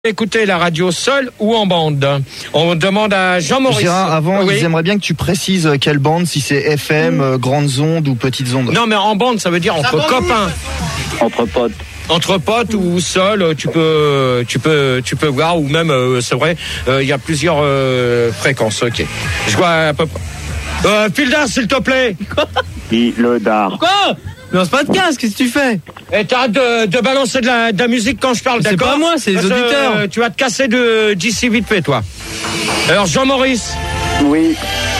Écoutez la radio seule ou en bande. On demande à Jean-Maurice. Gérard, avant, oui. ils aimeraient bien que tu précises quelle bande, si c'est FM, grandes ondes ou petites ondes. Non, mais en bande, ça veut dire entre copains. Entre potes. Entre potes ou seul, tu peux voir, ou même, c'est vrai, il y a plusieurs fréquences. Ok. Je vois à peu près. Pildar, s'il te plaît. Le dard. Quoi? Lance pas de casque, qu'est-ce que tu fais? Et t'arrêtes de balancer de la musique quand je parle, d'accord? C'est pas moi, c'est les auditeurs. Tu vas te casser d'ici vite fait, toi. Alors, Jean-Maurice. Oui.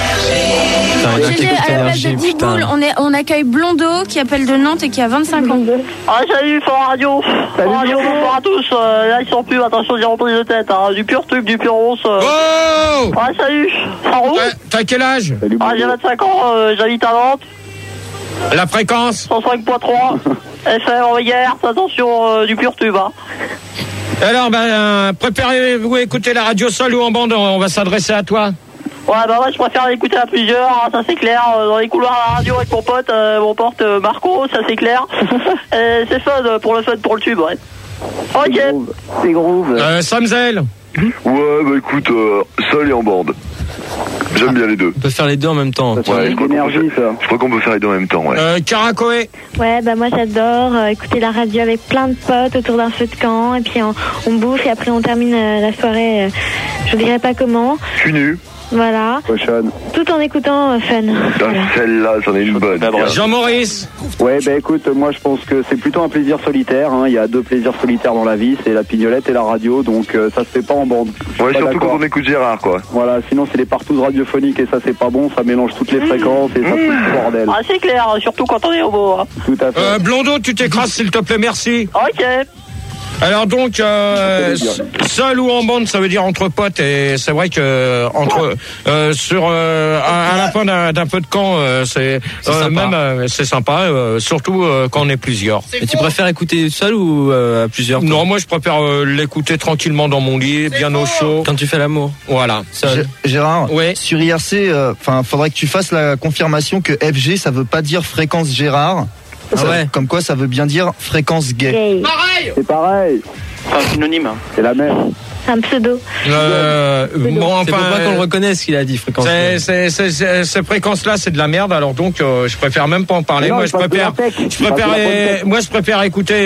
À la place de Diboul, on accueille Blondeau qui appelle de Nantes et qui a 25 ans. Ah, salut, Fort Radio. Fort Radio, bonsoir à tous. Là, ils sont plus, attention, j'ai repris de tête. Hein. Du pur tube, du pur ronce. Oh! Ah, salut. Ça roule? T'as quel âge? Ah, j'ai 25 ans, j'habite à Nantes. La fréquence? 105.3. FM en hier, attention, du pur tube. Hein. Alors, préparez-vous à écouter la radio seule ou en bande, on va s'adresser à toi. Ouais, je préfère l'écouter à plusieurs, hein, ça c'est clair. Dans les couloirs à la radio avec mon pote Marco, ça c'est clair. C'est fun, pour le tube, ouais. Ok. C'est groove. Samzel. Ouais, écoute, seul et en bande. J'aime bien les deux. On peut faire les deux en même temps. Ouais, je crois qu'on peut faire les deux en même temps, ouais. Caracoé. Ouais, moi j'adore écouter la radio avec plein de potes autour d'un feu de camp et puis on bouffe et après on termine la soirée, je dirais pas comment. Je suis nu. Voilà. Prochaine. Tout en écoutant Fun. Voilà. Celle-là, c'en est une bonne. Jean-Maurice. Ouais, écoute, moi je pense que c'est plutôt un plaisir solitaire. Hein. Il y a deux plaisirs solitaires dans la vie, c'est la pignolette et la radio, donc ça se fait pas en bande. Ouais, surtout quand on écoute Gérard, quoi. Voilà, sinon c'est les partous radiophoniques et ça c'est pas bon, ça mélange toutes les fréquences et ça fout le bordel. Ah, c'est clair, surtout quand on est au beau. Hein. Tout à fait. Blondeau, tu t'écrases s'il te plaît, merci. Ok. Alors donc, seul ou en bande, ça veut dire entre potes, et c'est vrai que à la fin d'un peu de camp, c'est sympa. C'est sympa, surtout quand on est plusieurs. Et tu préfères écouter seul ou à plusieurs? Toi? Non, moi je préfère l'écouter tranquillement dans mon lit, bien au chaud. Quand tu fais l'amour. Voilà. Gérard, oui. Sur IRC, faudrait que tu fasses la confirmation que FG, ça veut pas dire fréquence Gérard. Comme quoi, ça veut bien dire fréquence gay. Pareil. C'est pareil. C'est un synonyme. C'est la même. C'est un pseudo. Bon, c'est pour pas qu'on le reconnaisse qu'il a dit fréquence. Ces fréquences-là, c'est de la merde. Alors donc, je préfère même pas en parler. Non, moi, je préfère écouter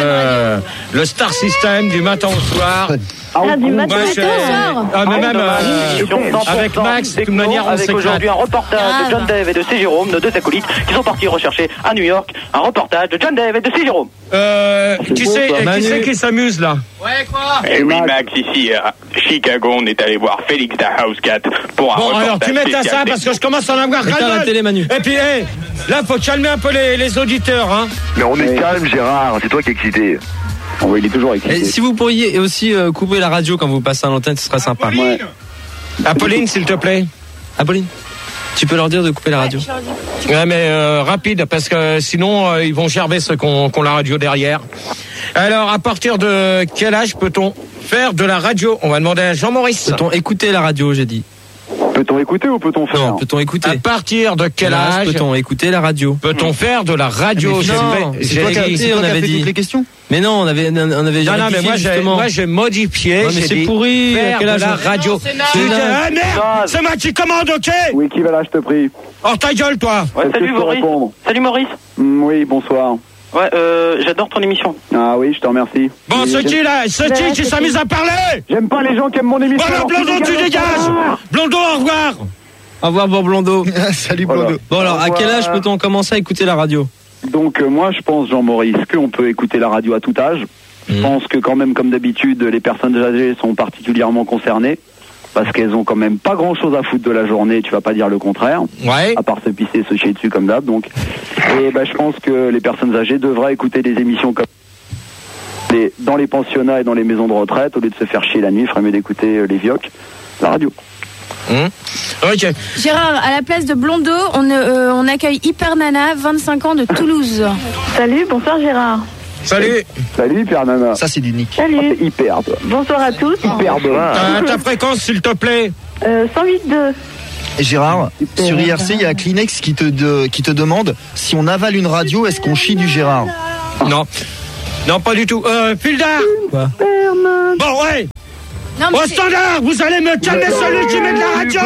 le Star System du matin au soir. Du matin au soir. Mais même avec Max, de toute manière, on avec aujourd'hui un reportage de John Dave et de C. Jérôme, nos deux acolytes, qui sont partis rechercher à New York un reportage de John Dave et de C. Jérôme. Qui c'est qui s'amuse là? Ouais, quoi? Eh oui, Max, ici à Chicago, on est allé voir Félix da Housecat pour un reportage. Bon, alors tu mets à ça parce que je commence à en avoir ras la télé, Manu. Et puis, là, faut calmer un peu les auditeurs, hein. Mais on est calme, Gérard, c'est toi qui es excité. Oui, il est toujours excité. Et si vous pourriez aussi couper la radio quand vous passez à l'antenne, ce serait sympa. Ouais. Apolline, s'il te plaît. Apolline, tu peux leur dire de couper la radio. Ouais, mais rapide, parce que sinon, ils vont gerber ceux qui ont la radio derrière. Alors, à partir de quel âge peut-on faire de la radio? On va demander à Jean-Maurice. Peut-on écouter la radio, j'ai dit? Peut-on écouter ou peut-on faire? Non, peut-on écouter? À partir de quel âge peut-on écouter la radio? Peut-on faire de la radio? C'est toi qui as fait toutes les questions. Mais non, on avait non, mais moi j'ai modifié. Mais c'est pourri. Faire quel âge de la radio. Merde, c'est moi qui commande, ok? Oui, qui va là, je te prie. Oh, ta gueule, toi. Ouais, salut Maurice. Salut Maurice. Oui, bonsoir. Ouais, j'adore ton émission. Ah oui, je te remercie. Bon, ce qui s'amuse à parler? J'aime pas les gens qui aiment mon émission. Voilà, Blondeau, tu dégages. Blondeau, au revoir. Au revoir, bon Blondeau. Salut Blondeau. Bon, alors, à quel âge peut-on commencer à écouter la radio? Donc, moi, je pense, Jean-Maurice, qu'on peut écouter la radio à tout âge. Je pense que quand même, comme d'habitude, les personnes âgées sont particulièrement concernées. Parce qu'elles ont quand même pas grand chose à foutre de la journée, tu vas pas dire le contraire. Ouais. À part se pisser, se chier dessus comme d'hab, donc. Et je pense que les personnes âgées devraient écouter des émissions comme dans les pensionnats et dans les maisons de retraite, au lieu de se faire chier la nuit, il ferait mieux d'écouter les vioques, la radio. Ok. Gérard, à la place de Blondeau, on accueille Hyper Nana, 25 ans de Toulouse. Salut, bonsoir Gérard. Salut. Salut Hyper Nana. Ça c'est du nick. Salut. C'est hyper. Bonsoir à tous. Hyper. Ta fréquence, s'il te plaît. 108.2. Et Gérard, sur IRC, il y a Kleenex qui te demande si on avale une radio, est-ce qu'on chie du Gérard? Non. Non, pas du tout. Pildar. Quoi? Bon, ouais. Non, mais Au standard, vous allez me calmer celui qui met de la radio.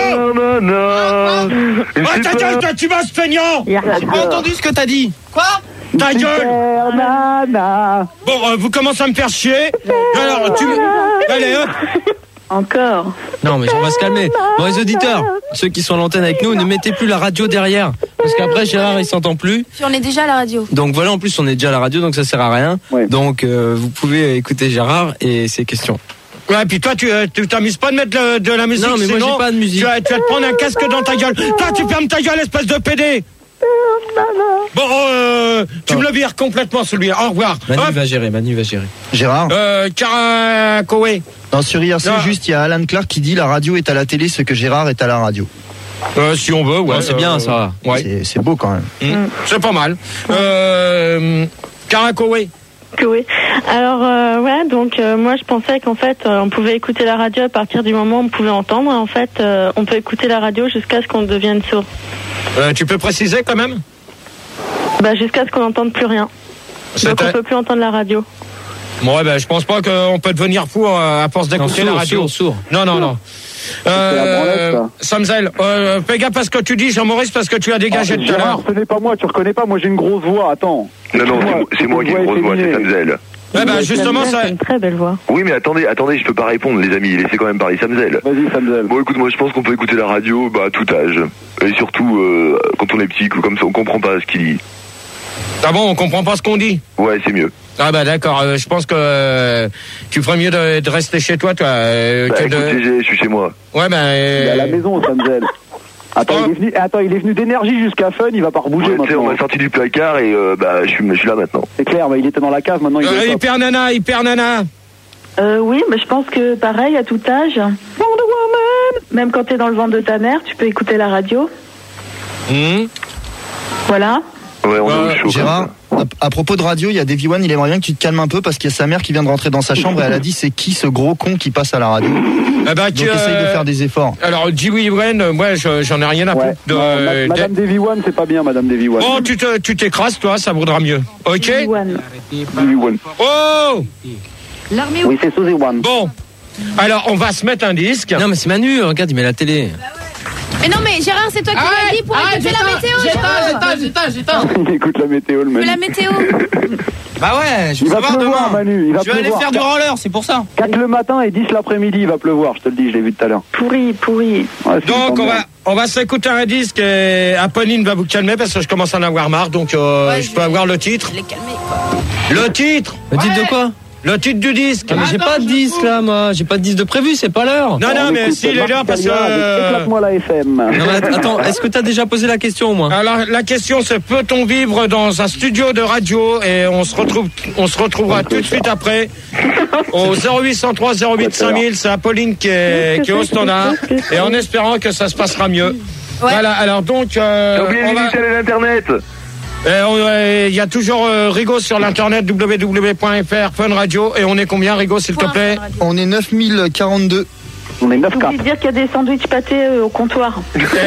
Oh, ta gueule, toi, tu vas se feignant. J'ai pas entendu ce que t'as dit. Quoi? Ta gueule. Bon, vous commencez à me faire chier. Alors, allez, hop. Encore. Non, mais on va se calmer. Bon, les auditeurs, ceux qui sont à l'antenne avec nous, ne mettez plus la radio derrière. Parce qu'après, Gérard, il s'entend plus. Puis on est déjà à la radio. Donc voilà, en plus, on est déjà à la radio, donc ça sert à rien. Ouais. Donc, vous pouvez écouter Gérard et ses questions. Ouais, puis toi, tu t'amuses pas de mettre de la musique. Non, mais moi, sinon, j'ai pas de musique. Tu vas te prendre un casque dans ta gueule. Toi, tu fermes ta gueule, espèce de PD. Bon, tu me le vires complètement, celui-là. Au revoir. Manu va gérer. Gérard. Karakoé. Non, sur IRC, Non. juste, il y a Alan Clark qui dit la radio est à la télé ce que Gérard est à la radio. Si on veut, ouais. Non, c'est bien, ça. Ouais. C'est beau quand même. C'est pas mal. Karakoé. Oui. Alors, donc moi je pensais qu'en fait, on pouvait écouter la radio à partir du moment où on pouvait entendre. En fait, on peut écouter la radio jusqu'à ce qu'on devienne sourd. Tu peux préciser quand même? Jusqu'à ce qu'on n'entende plus rien. Donc on peut plus entendre la radio. Ouais, je pense pas qu'on peut devenir fou à force d'écouter la radio. Sourd. Non. Samzel, fais gaffe à ce que tu dis, Jean-Maurice, parce que tu as dégagé tout à l'heure. Ce n'est pas moi, tu reconnais pas, moi j'ai une grosse voix, attends. Non, c'est moi qui ai une grosse voix, c'est Samzel. Justement, ça. C'est une très belle voix. Oui, mais attendez, je peux pas répondre, les amis. Laissez quand même parler Samzel. Vas-y, Samzel. Bon, écoute, moi je pense qu'on peut écouter la radio à tout âge. Et surtout, quand on est petit, comme ça, on comprend pas ce qu'il dit. Ah bon, on comprend pas ce qu'on dit? Ouais, c'est mieux. Ah d'accord, je pense que tu ferais mieux de rester chez toi, toi. Écoute, je suis chez moi. Ouais, Il est à la maison, Samzel. Attends, il est venu d'énergie jusqu'à Fun, il va pas rebouger maintenant. On m'a sorti du placard et je suis là maintenant. C'est clair, il était dans la cave, maintenant il est Hyper Nana. Oui, mais je pense que pareil, à tout âge. Wonder Woman. Même quand t'es dans le ventre de ta mère, tu peux écouter la radio. Voilà. Ouais, on est au chaud. Gérard, à propos de radio, il y a Davy One, il aimerait bien que tu te calmes un peu parce qu'il y a sa mère qui vient de rentrer dans sa chambre et elle a dit c'est qui ce gros con qui passe à la radio. Donc essaye de faire des efforts. Alors Dewey Wen, moi j'en ai rien à foutre. Madame Davy One, c'est pas bien, Madame Davy One. Bon, tu t'écrases, toi, ça vaudra mieux. Ok? Davy One. Oh! Oui, c'est Suzy One. Bon, alors on va se mettre un disque. Non, mais c'est Manu, regarde, il met la télé. Mais non, mais Gérard, c'est toi qui m'as dit pour écouter la météo. J'éteins. Il écoute la météo, le Manu. La météo. Bah ouais, je Il vais va voir pleuvoir, demain. Manu. Je vais aller faire du roller, c'est pour ça. 4 le matin et 10 l'après-midi, il va pleuvoir, je te le dis, je l'ai vu tout à l'heure. Pourri. Ouais, Donc on va s'écouter un disque et Apolline va vous calmer parce que je commence à en avoir marre, donc je peux avoir le titre. Je l'ai calmé, quoi. Le titre? Le titre de quoi? Le titre du disque. Ah, mais j'ai pas de disque là, moi. J'ai pas de disque de prévu, c'est pas l'heure. Non, mais si, il est là parce que. Éclate-moi la FM. Non, mais attends, est-ce que t'as déjà posé la question au moins? Alors la question c'est peut-on vivre dans un studio de radio et on se retrouvera tout de suite après au 0803 08 5000. C'est Apolline qui est au standard et en espérant que ça se passera mieux. Ouais. Voilà. Alors donc T'as oublié l'internet. il y a toujours Rigo sur l'internet www.fr Fun Radio et on est combien Rigo s'il te plaît? On est 9042. On est 9K. Oublie de dire qu'il y a des sandwichs pâtés au comptoir.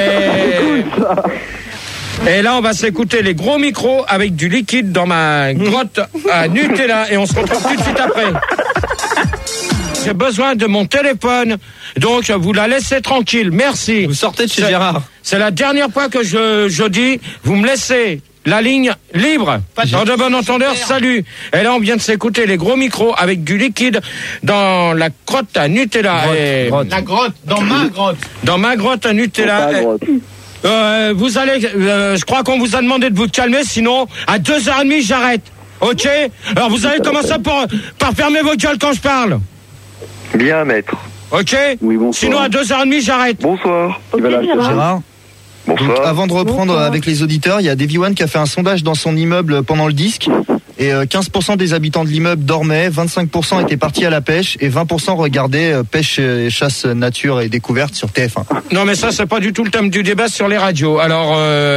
Et là on va s'écouter les gros micros avec du liquide dans ma grotte à Nutella et on se retrouve tout de suite après. J'ai besoin de mon téléphone, donc vous la laissez tranquille, merci. Vous sortez de chez Gérard. C'est la dernière fois que je dis, vous me laissez la ligne libre. Dans de bon entendeur, salut. Et là, on vient de s'écouter les gros micros avec du liquide dans la grotte à Nutella. La grotte, dans ma grotte. Dans ma grotte à Nutella. Vous allez, je crois qu'on vous a demandé de vous calmer, sinon à 2h30 j'arrête. Ok? Alors vous allez commencer par fermer vos gueules quand je parle. Bien, maître. Ok? Oui, bonsoir. Sinon à 2h30 j'arrête. Bonsoir. Gérard. Bonsoir. Donc, avant de reprendre avec les auditeurs, il y a Davy One qui a fait un sondage dans son immeuble pendant le disque. Et 15% des habitants de l'immeuble dormaient, 25% étaient partis à la pêche et 20% regardaient pêche et chasse nature et découverte sur TF1. Non mais ça c'est pas du tout le thème du débat sur les radios. Alors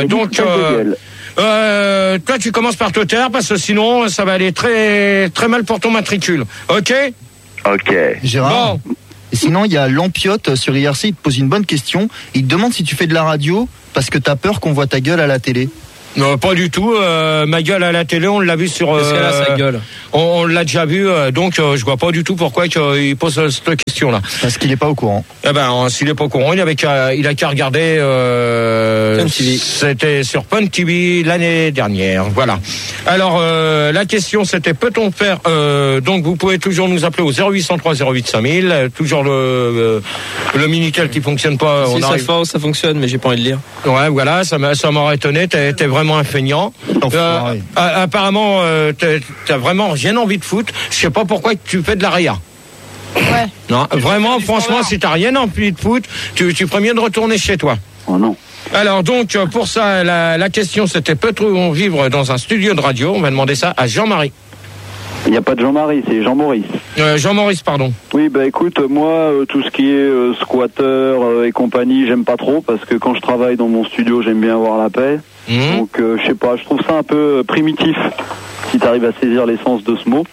toi tu commences par te taire parce que sinon ça va aller très très mal pour ton matricule. Ok? Ok. Gérard. Bon. Et sinon, il y a Lampiote sur IRC, il te pose une bonne question. Il te demande si tu fais de la radio parce que t'as peur qu'on voit ta gueule à la télé. Non, pas du tout. Ma gueule à la télé, on l'a vu sur. Qu'est-ce qu'elle a, sa gueule ? On l'a déjà vu, donc je vois pas du tout pourquoi il pose cette question-là. Parce qu'il est pas au courant. Eh ben, s'il est pas au courant, il a qu'à regarder. Fun TV. C'était sur Fun TV l'année dernière. Voilà. Alors la question c'était peut-on faire donc vous pouvez toujours nous appeler au 0803 08 5000. Toujours le Minitel qui fonctionne pas. Si ça fonctionne, mais j'ai pas envie de lire. Ouais, voilà, ça m'aurait étonné. T'es vraiment un feignant. Apparemment, t'as vraiment rien envie de foot. Je sais pas pourquoi tu fais de la réa. Ouais. Non, vraiment, franchement, si t'as rien envie de foot, tu ferais mieux de retourner chez toi. Oh non. Alors donc, pour ça, la question c'était peut-on vivre dans un studio de radio ? On va demander ça à Jean-Marie. Il n'y a pas de Jean-Marie, c'est Jean-Maurice. Jean-Maurice, pardon. Oui, bah écoute, moi, tout ce qui est squatter et compagnie, j'aime pas trop, parce que quand je travaille dans mon studio, j'aime bien avoir la paix. Donc, je sais pas, je trouve ça un peu primitif, si t'arrives à saisir l'essence de ce mot,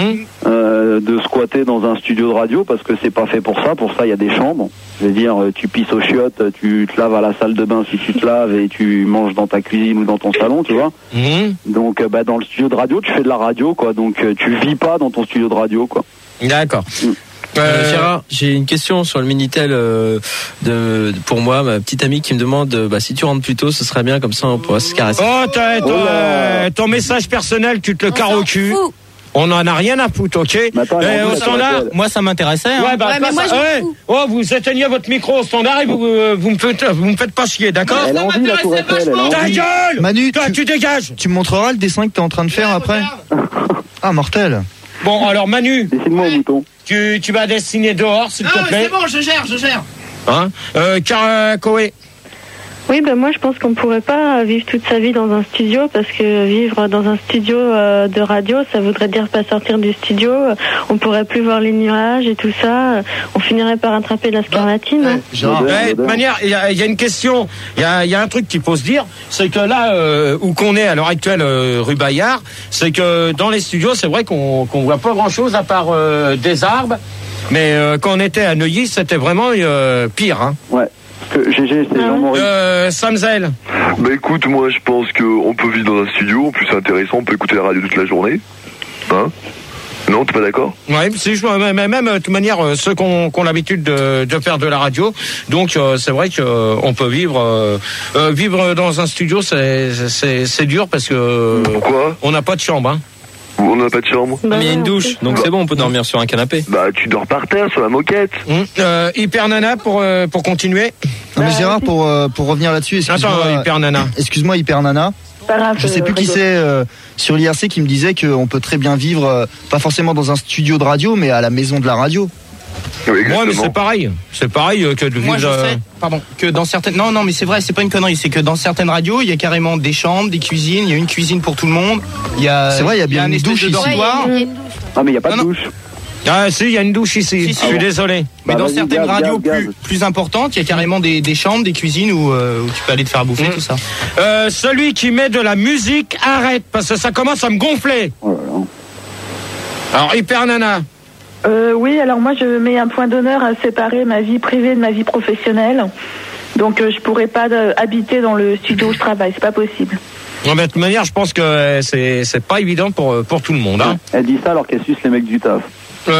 de squatter dans un studio de radio, parce que c'est pas fait pour ça. Pour ça, il y a des chambres. Je veux dire, tu pisses aux chiottes, tu te laves à la salle de bain si tu te laves, et tu manges dans ta cuisine ou dans ton salon, tu vois. Donc, dans le studio de radio, tu fais de la radio, quoi. Donc, tu vis pas dans ton studio de radio, quoi. D'accord. Gérard, j'ai une question sur le Minitel pour moi, ma petite amie qui me demande si tu rentres plus tôt, ce serait bien, comme ça on pourra se caresser. Ton message personnel, tu te le carres au cul. On en a rien à foutre, ok? Au standard, moi ça m'intéressait. Hein. Mais moi je vous éteignez votre micro au standard et vous me faites pas chier, d'accord? Elle a envie, la Tour Eiffel, elle a Ta envie. gueule! Manu, toi, tu dégages. Tu me montreras le dessin que t'es en train de faire après? Ah, mortel. Bon, alors Manu, Dessine-moi un mouton. tu vas dessiner dehors, s'il te plaît. C'est bon, je gère. Hein? Koé. Oui, moi je pense qu'on pourrait pas vivre toute sa vie dans un studio, parce que vivre dans un studio de radio, ça voudrait dire pas sortir du studio, on pourrait plus voir les nuages et tout ça, on finirait par attraper la scarlatine. De toute manière, il y a une question, il y a un truc qu'il faut se dire, c'est que là où qu'on est à l'heure actuelle rue Bayard, c'est que dans les studios, c'est vrai qu'on voit pas grand-chose à part des arbres, mais quand on était à Neuilly, c'était vraiment pire, hein. Ouais. GG, c'est Jean-Maurice. Samzel. Bah écoute, moi je pense qu'on peut vivre dans un studio, en plus c'est intéressant, on peut écouter la radio toute la journée. Hein? Non, t'es pas d'accord? Ouais, même de toute manière, ceux qui ont l'habitude de faire de la radio, donc c'est vrai qu'on peut vivre dans un studio, c'est dur parce que pourquoi? On n'a pas de chambre, hein. On n'a pas de chambre. Mais il y a une douche, donc c'est bon, on peut dormir sur un canapé. Bah tu dors par terre sur la moquette. Hyper Nana pour continuer. Non, mais Gérard, pour revenir là-dessus, excuse-moi Hyper Nana. Je sais plus qui c'est sur l'IRC qui me disait qu'on peut très bien vivre, pas forcément dans un studio de radio, mais à la maison de la radio. Oui, moi, mais c'est pareil que de vivre. Moi, je sais, que dans certaines. Non, mais c'est vrai, c'est pas une connerie. C'est que dans certaines radios, il y a carrément des chambres, des cuisines. Il y a une cuisine pour tout le monde. C'est vrai, il y a bien une douche ici. Ah, mais il y a pas de douche. Ah si, il y a une douche ici. Je suis désolé. Mais dans certaines radios plus importantes, il y a carrément des chambres, des cuisines où tu peux aller te faire bouffer, tout ça. Celui qui met de la musique, arrête, parce que ça commence à me gonfler. Alors, Hyper Nana. Oui, alors moi je mets un point d'honneur à séparer ma vie privée de ma vie professionnelle. Donc je pourrais pas habiter dans le studio où je travaille, c'est pas possible. Non, mais de toute manière, je pense que c'est pas évident pour tout le monde. Hein. Elle dit ça alors qu'elle suce les mecs du taf. Faut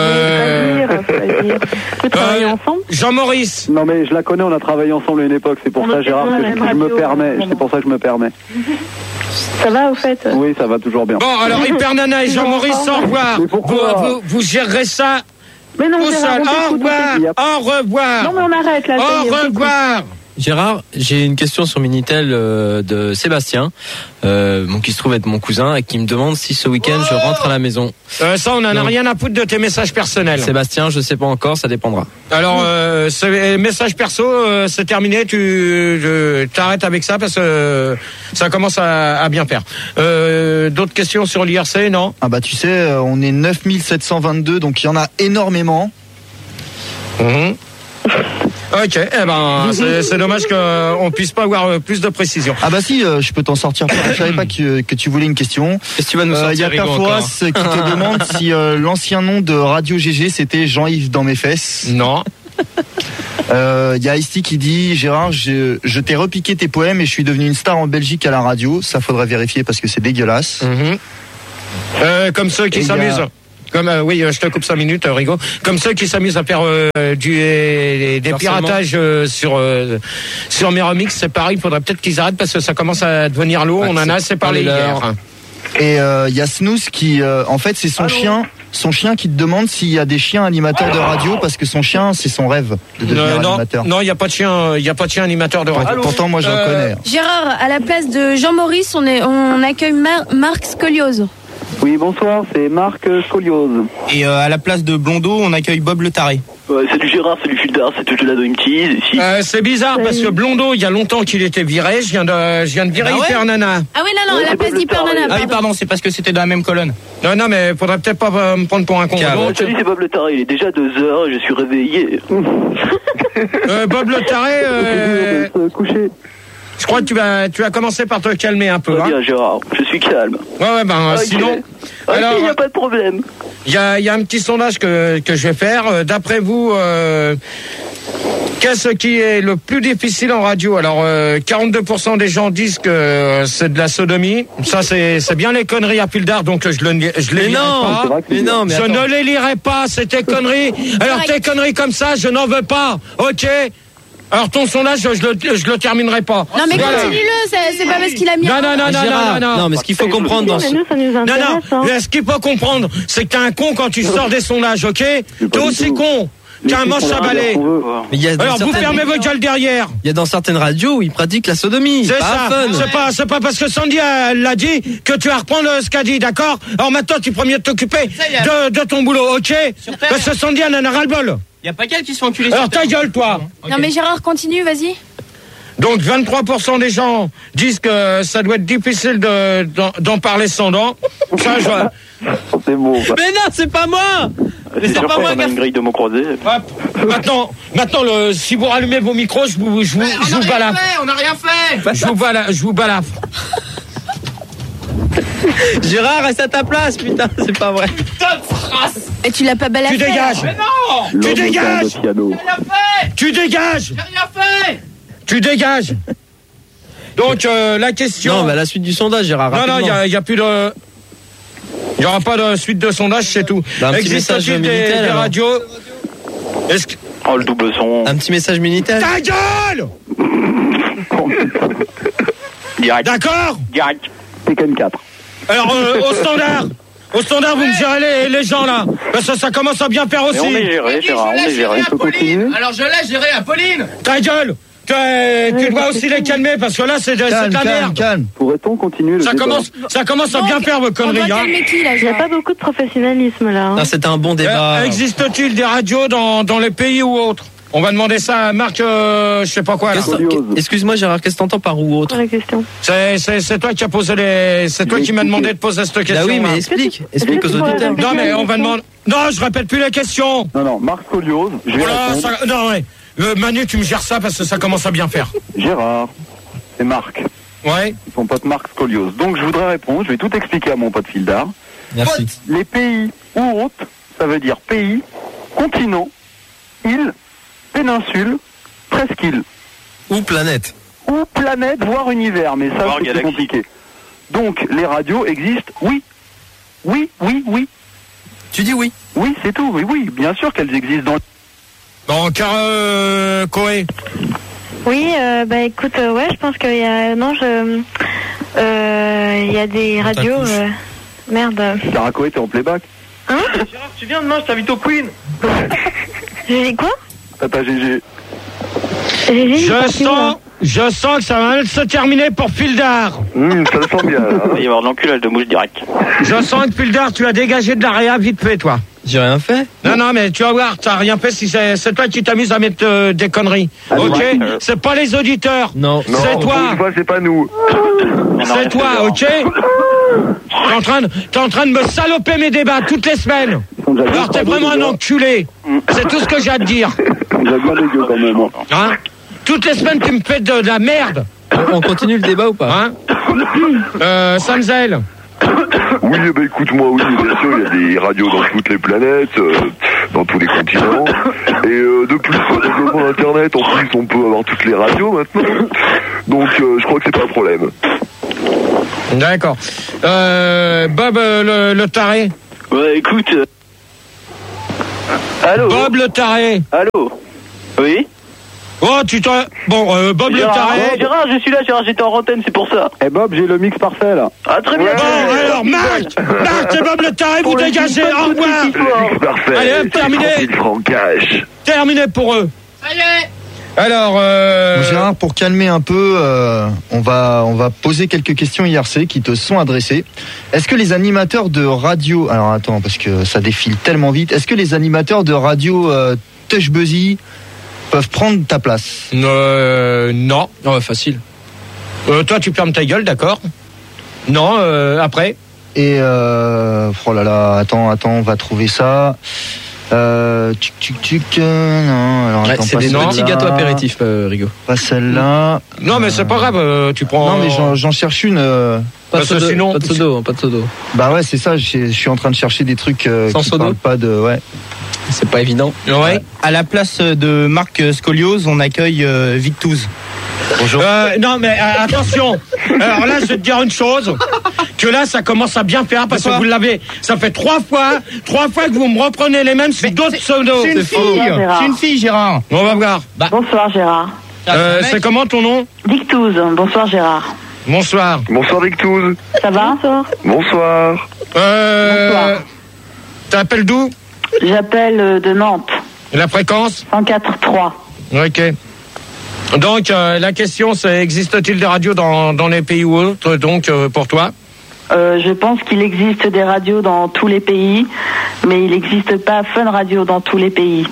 travailler ensemble. Jean-Maurice. Non mais je la connais, on a travaillé ensemble à une époque, c'est pour ça Gérard que je me permets. C'est pour ça que je me permets. Ça va au fait? Oui, ça va toujours bien. Bon, alors Hyper Nana et Jean-Maurice, au revoir. Vous gérerez ça. Mais non, tout seul. Au revoir. Au revoir. Non mais on arrête là. Au revoir. Gérard, j'ai une question sur Minitel de Sébastien, qui se trouve être mon cousin et qui me demande si ce week-end je rentre à la maison. Ça, on en a rien à foutre de tes messages personnels. Sébastien, je sais pas encore, ça dépendra. Alors, ce message perso, c'est terminé. Tu t'arrêtes avec ça parce que ça commence à bien faire. D'autres questions sur l'IRC, non? Ah bah tu sais, on est 9722, donc il y en a énormément. Ok, c'est dommage qu'on puisse pas avoir plus de précision. Ah bah si, je peux t'en sortir. Je savais pas que tu voulais une question. Est-ce que tu vas nous sortir? Il y a Perforas qui te demande si l'ancien nom de Radio GG c'était Jean-Yves dans mes fesses. Non. Il y a Ice-T qui dit Gérard, je t'ai repiqué tes poèmes et je suis devenu une star en Belgique à la radio. Ça faudrait vérifier parce que c'est dégueulasse. Comme ceux qui s'amusent. Oui, je te coupe 5 minutes, Rigo. Comme ceux qui s'amusent à faire des piratages sur mes remixes, c'est pareil. Il faudrait peut-être qu'ils arrêtent parce que ça commence à devenir lourd. On en a assez parlé hier. Et il y a Snooze qui, en fait, c'est son chien. Son chien qui te demande s'il y a des chiens animateurs de radio parce que son chien, c'est son rêve de devenir animateur. Non, il n'y a pas de chien, animateur de radio. Pourtant, moi, j'en connais. Gérard, à la place de Jean-Maurice, on accueille Marc Scoliose. Oui, bonsoir, c'est Marc Scoliose. Et à la place de Blondeau, on accueille Bob le Taré. Salut Gérard, salut Fildar, c'est tout là une tease. C'est bizarre parce que Blondeau, il y a longtemps qu'il était viré. Je viens de virer Hyper Nana. Ah oui, non, à la place d'Hyper Nana. Ah oui, pardon, c'est parce que c'était dans la même colonne. Non, mais faudrait peut-être pas me prendre pour un con. Salut, c'est Bob le Taré, il est déjà 2h, je suis réveillé. Bob le Taré, coucher. Je crois que tu vas commencer par te calmer un peu. Bien, Gérard, je suis calme. Ouais, sinon. Alors, il n'y a pas de problème. Il y a un petit sondage que je vais faire. D'après vous, qu'est-ce qui est le plus difficile en radio? Alors, 42% des gens disent que c'est de la sodomie. Ça, c'est bien les conneries à Pildar, donc je les lirai pas. Mais je ne les lirai pas, c'est tes conneries. Alors, tes conneries comme ça, je n'en veux pas. Ok? Alors ton sondage, je le terminerai pas. Non mais continue-le, c'est pas parce qu'il a mis. Non, mais ce qu'il faut comprendre dans ce. Non, ce qu'il faut comprendre, c'est que t'es un con quand tu sors des sondages, ok? T'es aussi con qu'un manche à balai. Alors vous fermez vos gueules derrière. Il y a dans certaines radios où ils pratiquent la sodomie. C'est ça. C'est pas parce que Sandy l'a dit que tu vas reprendre ce qu'a dit, d'accord? Alors maintenant tu prends mieux de t'occuper de ton boulot, ok? Parce que Sandy en a ras-le-bol. Il n'y a pas qu'elle qui se fait enculer. Alors ta gueule, toi. Non mais Gérard, continue, vas-y. Donc 23% des gens disent que ça doit être difficile d'en parler sans dents. Ça, c'est beau. Mais non, c'est pas moi. C'est pas moi. On a une grille de mots croisés. Maintenant, si vous rallumez vos micros, je vous balafre. On n'a rien fait. Je vous balafre. Gérard, reste à ta place, putain, c'est pas vrai. Putain de phrase. Et tu l'as pas balafré. Tu dégages. Mais non. Tu dégages. J'ai rien fait. Tu dégages. J'ai rien fait. Tu dégages. Donc la question. Non, mais à la suite du sondage, Gérard. Non, il y a plus de. Il n'y aura pas de suite de sondage, c'est tout. Un petit message des radios. Oh, le double son. Un petit message Minitel. Ta gueule. Direct. D'accord. Direct. Tekken 4. Alors au standard, vous me gérez les gens là. Parce que ça commence à bien faire aussi. Mais on est géré, Gérard, on est géré. Alors je l'ai géré à Pauline. Ta gueule. Tu dois aussi les calmer parce que là c'est de la merde. Calme. Pourrait-on continuer le débat? Ça commence à bien faire vos conneries. Il n'y a pas beaucoup de professionnalisme là. Non, c'était un bon débat. Existe-t-il des radios dans les pays ou autres? On va demander ça à Marc, je sais pas quoi. Excuse-moi Gérard, qu'est-ce que t'entends par ou autre? La question. C'est toi qui as posé c'est toi qui m'as demandé de poser cette question. Bah oui, mais explique aux auditeurs. Non mais on va demander. Non, je répète plus la question. Non, Marc Scoliose. Manu, tu me gères ça parce que ça commence à bien faire. Gérard, c'est Marc. Ouais. Son pote Marc Scoliose. Donc je voudrais répondre, je vais tout expliquer à mon pote Fildar. Merci. Les pays ou autres, ça veut dire pays, continent, île, péninsule, presqu'île. Ou planète. Ou planète, voire univers, mais ça c'est plus compliqué. Donc les radios existent, oui. Oui. Tu dis oui? Oui, c'est tout, oui, bien sûr qu'elles existent dans... Bon, Koé. Oui, écoute, je pense qu'il y a... Non, il y a des radios... Merde. Sarah Koé, t'es en playback? Hein? Gérard, tu viens demain, je t'invite au Queen. J'ai dit quoi? Tata GG. Je sens que ça va mal se terminer pour Fildar. Ça le sent bien. Il va y avoir de l'enculage de mouche direct. Je sens que Fildar, tu as dégagé de la réa vite fait, toi. J'ai rien fait. Non, mais tu vas voir, t'as rien fait si c'est toi qui t'amuses à mettre des conneries. Ok? C'est pas les auditeurs. Non. C'est toi. Une fois, c'est pas nous. C'est toi, ok? T'es en train de me saloper mes débats toutes les semaines. Alors t'es vraiment un enculé. C'est tout ce que j'ai à te dire. On a bien dégueu quand même. Hein? Toutes les semaines tu me fais de la merde. On continue le débat ou pas? Hein? Samzel. Oui, écoute-moi, oui, bien sûr, il y a des radios dans toutes les planètes, dans tous les continents. Et de plus, le développement de Internet, en plus, on peut avoir toutes les radios maintenant. Donc, je crois que c'est pas un problème. D'accord. Bob le taré. Ouais, écoute. Allô. Bob le taré. Allô. Oui. Oh, tu t'en... Bon, Bob Gérard, le taré. ouais, Gérard, je suis là, Gérard, j'étais en antenne, c'est pour ça. Eh Bob, j'ai le mix parfait là. Ah, très bien. Bon, alors, Marc et Bob le taré, vous dégagez, au revoir. Parfait. Allez, terminé. 30 000 francs cash. Terminé pour eux. Alors, Gérard, pour calmer un peu, on va poser quelques questions IRC qui te sont adressées. Est-ce que les animateurs de radio... Alors attends, parce que ça défile tellement vite. Est-ce que les animateurs de radio Touch Buzzy peuvent prendre ta place? Non. Oh, facile. Toi, tu fermes ta gueule, d'accord? Non, après. Et oh là là, attends, on va trouver ça. Non, alors Ouais, attends, c'est pas des celle-là. petits gâteaux apéritifs, Rigo. Pas celle-là. Non, mais c'est pas grave, tu prends... Non, mais j'en cherche une. Pas de soda, sinon... pas de soda, pas de soda. Bah ouais, c'est ça. Je suis en train de chercher des trucs Sans qui soda parlent pas de. Ouais. C'est pas évident. Ouais. À la place de Marc Scoliose, on accueille Victouz. Bonjour. Non, mais attention. Alors là, je vais te dire une chose. Que là, ça commence à bien faire parce que vous l'avez. Ça fait trois fois que vous me reprenez les mêmes sur d'autres pseudos. C'est une fille. C'est une fille, Gérard. On va voir. Bonsoir Gérard. C'est comment ton nom? Victouz. Bonsoir Gérard. Bonsoir. Bonsoir Victouz. Ça va? Bonsoir. Bonsoir. T'appelles d'où? J'appelle de Nantes. La fréquence? 104.3. Ok. Donc, la question, c'est existe-t-il des radios dans les pays ou autres, donc, pour toi? Je pense qu'il existe des radios dans tous les pays, mais il n'existe pas Fun Radio dans tous les pays.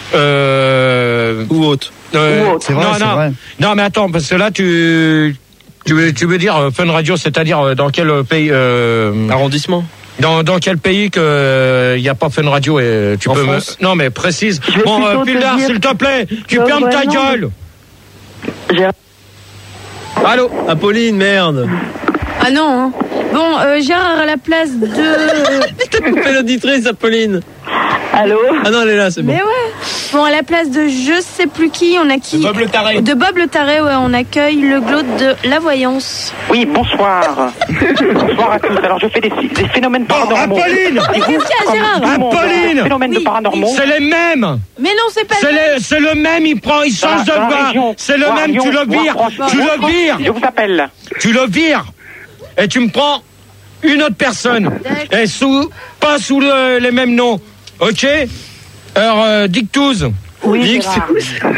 Ou autre. C'est vrai, c'est vrai. Non, mais attends, parce que là, tu veux dire Fun Radio, c'est-à-dire dans quel pays Arrondissement. Dans quel pays que il y a pas Fun Radio et tu En peux France. Non, mais précise. Je vais Bon, plutôt te Pildar, dire- s'il te plaît, tu Ouais, fermes ta non, gueule. Gérard. Allô? Apolline, merde. Ah non, hein. Bon, Gérard, à la place de... T'as coupé l'auditrice, Apolline. Allô? Ah non, elle est là, c'est bon. Mais ouais. Bon, à la place de je sais plus qui, on a qui? Bob le taré. De Bob le taré, ouais, on accueille le glaude de la voyance. Oui, bonsoir. Bonsoir à tous. Alors, je fais des phénomènes paranormaux. Apolline! Mais qu'est-ce qu'il y a, Gérard? Apolline! Phénomènes de paranormaux. C'est les mêmes. Mais non, c'est pas C'est le même, il change de Dans la voix. région. C'est le Dans la même, tu région. le vires. Moi, Tu le franchement, vires. Je vous appelle. Tu le vires. Et tu me prends une autre personne. Et pas sous les mêmes noms. Ok? Alors, Dictouz. Oui, Gérard.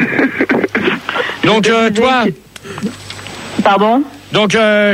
Donc, Je disais toi. Pardon? Donc,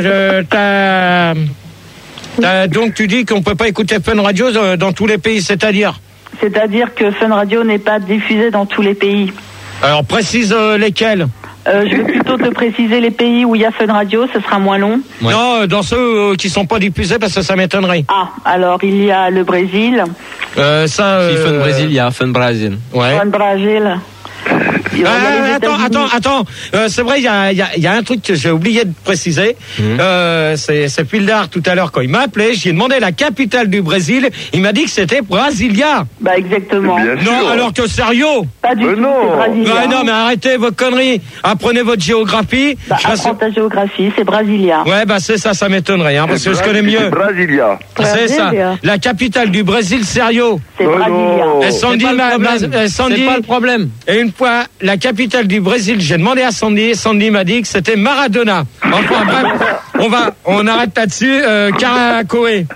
donc, tu dis qu'on peut pas écouter Fun Radio dans tous les pays, c'est-à-dire? C'est-à-dire que Fun Radio n'est pas diffusé dans tous les pays. Alors, précise lesquels? Je vais plutôt te préciser les pays où il y a Fun Radio, ce sera moins long. Ouais. Non, dans ceux qui sont pas diffusés, parce que ça m'étonnerait. Ah, alors il y a le Brésil. Ça. Si Fun Brésil, il y a Fun Brésil. Ouais. Fun Brésil. Il y a les États-Unis. Attends. C'est vrai, il y a un truc que j'ai oublié de préciser. C'est Pildar tout à l'heure quand il m'a appelé. J'ai demandé la capitale du Brésil. Il m'a dit que c'était Brasilia. Bah exactement. Bien Non, sûr. alors que sérieux. Pas du tout, non. c'est Brasilia. Ouais, non, mais arrêtez vos conneries. Apprenez votre géographie. Bah, apprends ta géographie, c'est Brasilia. Ouais, bah c'est ça m'étonnerait, hein, parce que je connais mieux. C'est Brasilia. C'est ça. Brasilia. La capitale du Brésil, sérieux. C'est Oh Brasilia. non. Et Sandy, Sandy, C'est pas le problème. et une fois, la capitale du Brésil, j'ai demandé à Sandy, et Sandy m'a dit que c'était Maradona. Enfin bref, on arrête là-dessus, Caracoé.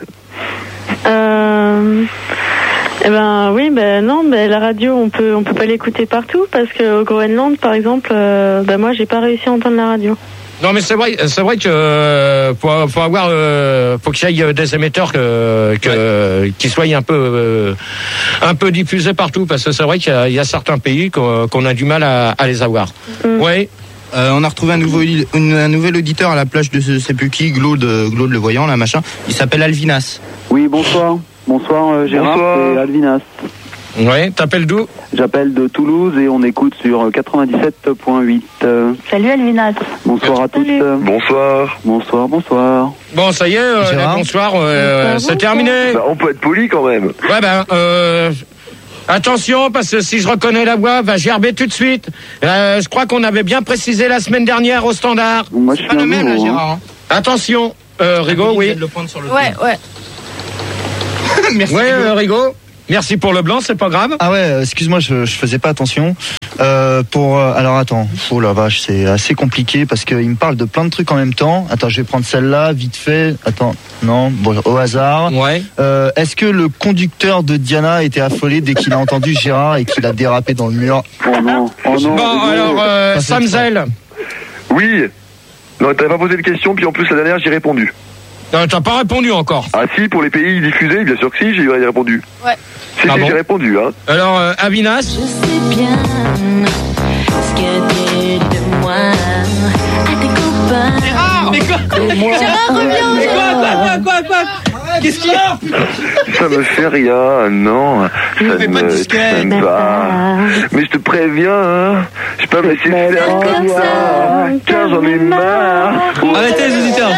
Eh ben oui, ben non, ben la radio on peut pas l'écouter partout parce que au Groenland par exemple, ben moi j'ai pas réussi à entendre la radio. Non mais c'est vrai que faut avoir faut qu'il y ait des émetteurs qui soient un peu diffusés partout parce que c'est vrai qu'il y a certains pays qu'on a du mal à les avoir. Oui. On a retrouvé un nouvel auditeur à la plage de je sais plus qui, Glaude le voyant, là, machin. Il s'appelle Alvinas. Oui, bonsoir. Bonsoir Gérard, Bonsoir. c'est Alvinas. Ouais, t'appelles d'où? J'appelle de Toulouse et on écoute sur 97.8. Salut Alvinas. Bonsoir à tous. Bonsoir. Bonsoir. Bon, ça y est, Gérard. bonsoir, c'est terminé. Bah, on peut être poli quand même. Ouais, ben, Attention, parce que si je reconnais la voix, va gerber tout de suite. Je crois qu'on avait bien précisé la semaine dernière au standard. Moi, je suis Pas le même, là, nouveau, Gérard. Hein. Attention, Rigaud, oui. Ouais. Merci. Ouais, Rigaud. Merci pour le blanc, c'est pas grave. Ah ouais, excuse-moi, je faisais pas attention. Alors attends, oh la vache, c'est assez compliqué parce qu'il me parle de plein de trucs en même temps. Attends, je vais prendre celle-là, vite fait. Attends, non, bon, au hasard. Ouais. Est-ce que le conducteur de Diana était affolé dès qu'il a entendu Gérard et qu'il a dérapé dans le mur? Oh non. Bon, alors, Samzel. Oui. Non, t'avais pas posé de question, puis en plus la dernière j'ai répondu. T'as pas répondu encore. Ah si, pour les pays diffusés, bien sûr que si, j'ai répondu. Ouais. Si, Ah bon j'ai répondu, hein. Alors, Avinas. Je sais bien ce que t'es de moi à tes copains. Gérard, mais quoi? Gérard, reviens. Mais quoi? Qu'est-ce qu'il y a? Ça me fait rien, non. Ça fais pas de disquette. me va. Mais je te préviens, hein. Je peux me laisser faire comme ça. Car j'en ai marre. Arrêtez les auditeurs.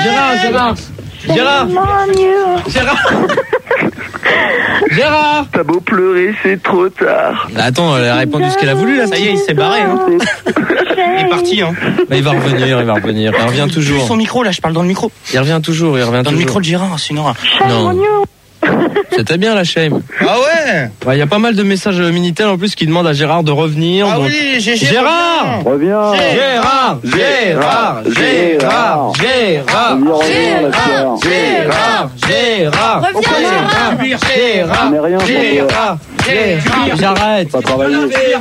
Gérard. T'as beau pleurer, c'est trop tard. Bah, attends, elle a répondu ce qu'elle a voulu là. Ça y est, il s'est barré. Hein. Il est parti. Hein. Bah, il va revenir. Il revient toujours. Son micro, là, je parle dans le micro. Il revient toujours. Dans le micro de Gérard, c'est une horreur. Non. C'était bien la shame. Ah ouais. Il y a pas mal de messages Minitel en plus qui demandent à Gérard de revenir. Ah donc... oui, Gérard. Reviens. Gérard. J'arrête. Pas travailler.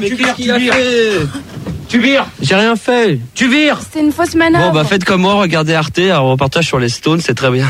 Tu vires. J'ai rien fait. Tu vires. C'était une fausse manœuvre. Bon bah faites comme moi, regardez Arte, un reportage sur les Stones, c'est très bien.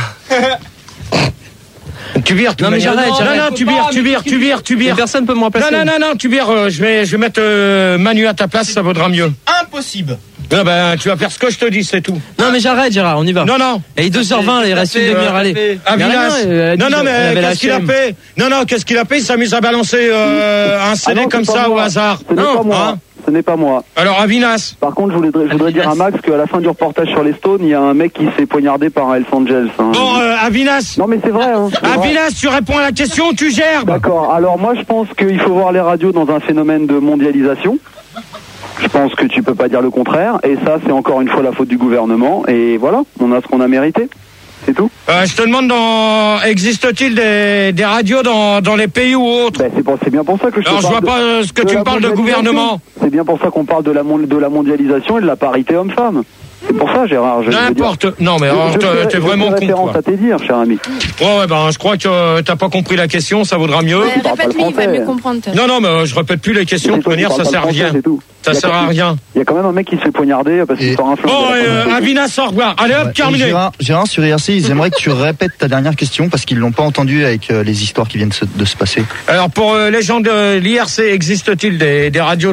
Tu vires. Non mais j'arrête. Non, tu vires. Personne peut me remplacer. Non, tu vires. Je vais mettre Manu à ta place, ça vaudra mieux. Impossible. Non, ben, tu vas faire ce que je te dis, c'est tout. Non mais j'arrête Gérard, on y va. Non. Et 2h20, il reste une demi-heure, allez. Avinas. Non, mais qu'est-ce qu'il a fait? Non, qu'est-ce qu'il a fait? Il s'amuse à balancer un CD comme ça au hasard. Ce n'est pas moi. Ce n'est pas moi. Alors, Avinas. Par contre, je voudrais dire à Max qu'à la fin du reportage sur les Stones, il y a un mec qui s'est poignardé par Hells Angels. Hein. Bon, Avinas. Non, mais c'est vrai. Hein, Avinas, tu réponds à la question ou tu gerbes? D'accord. Alors, moi, je pense qu'il faut voir les radios dans un phénomène de mondialisation. Je pense que tu peux pas dire le contraire. Et ça, c'est encore une fois la faute du gouvernement. Et voilà, on a ce qu'on a mérité. C'est tout. Je te demande, existe-t-il des radios dans les pays ou autres? C'est bien pour ça que je Alors, je vois pas ce que tu me parles de gouvernement. C'est bien pour ça qu'on parle de la mondialisation et de la parité homme-femme. C'est pour ça, Gérard. N'importe. Non, mais t'es vraiment con, quoi. à te dire, cher ami. Ouais, je crois que t'as pas compris la question, ça vaudra mieux. Ouais, répète-lui, il va mieux comprendre. Non, mais je répète plus les questions, de toute manière, ça sert à rien. Ça sert à rien. Il y a quand même un mec qui se fait poignarder parce qu'il sort un flingue. Bon, Avinas, au revoir. Allez hop, terminé. Gérard, sur IRC, ils aimeraient que tu répètes ta dernière question parce qu'ils l'ont pas entendu avec les histoires qui viennent de se passer. Alors, pour les gens de l'IRC, existe-t-il des radios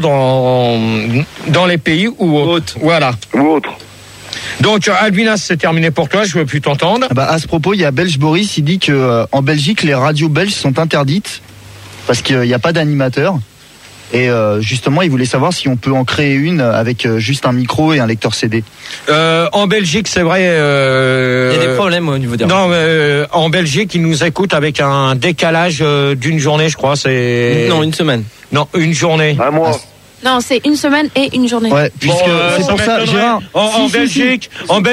dans les pays ou autres? Voilà. Ou autres. Donc, Albinas, c'est terminé pour toi, je veux plus t'entendre. À ce propos, il y a Belge Boris, il dit que en Belgique, les radios belges sont interdites parce qu'il n'y a pas d'animateur. Et justement, il voulait savoir si on peut en créer une avec juste un micro et un lecteur CD. En Belgique, c'est vrai. Il y a des problèmes au niveau des radios. Non, en Belgique, ils nous écoutent avec un décalage d'une journée, je crois. Non, une semaine. Non, une journée. Un mois. Non, c'est une semaine et une journée. Ouais, puisque c'est pour ça, Gérard. En Belgique,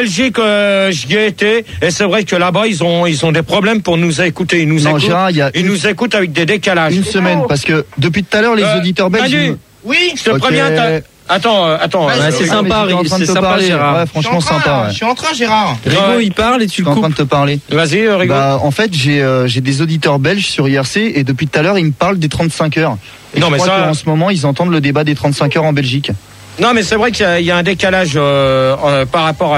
j'y ai été, et c'est vrai que là-bas, ils ont des problèmes pour nous écouter. Ils nous écoutent avec des décalages. Une semaine, parce que depuis tout à l'heure, les auditeurs belges. Manu, oui, je te préviens. Attends. C'est sympa, Gérard. Ouais, franchement sympa. Je suis en train, Gérard. Rigaud, il parle et tu le coupes. Je suis en train de te parler. Vas-y, Rigaud. En fait, j'ai des auditeurs belges sur IRC et depuis tout à l'heure, ils me parlent des 35 heures. Et je crois qu'en ce moment, ils entendent le débat des 35 heures en Belgique. Non, mais c'est vrai qu'il y a un décalage par rapport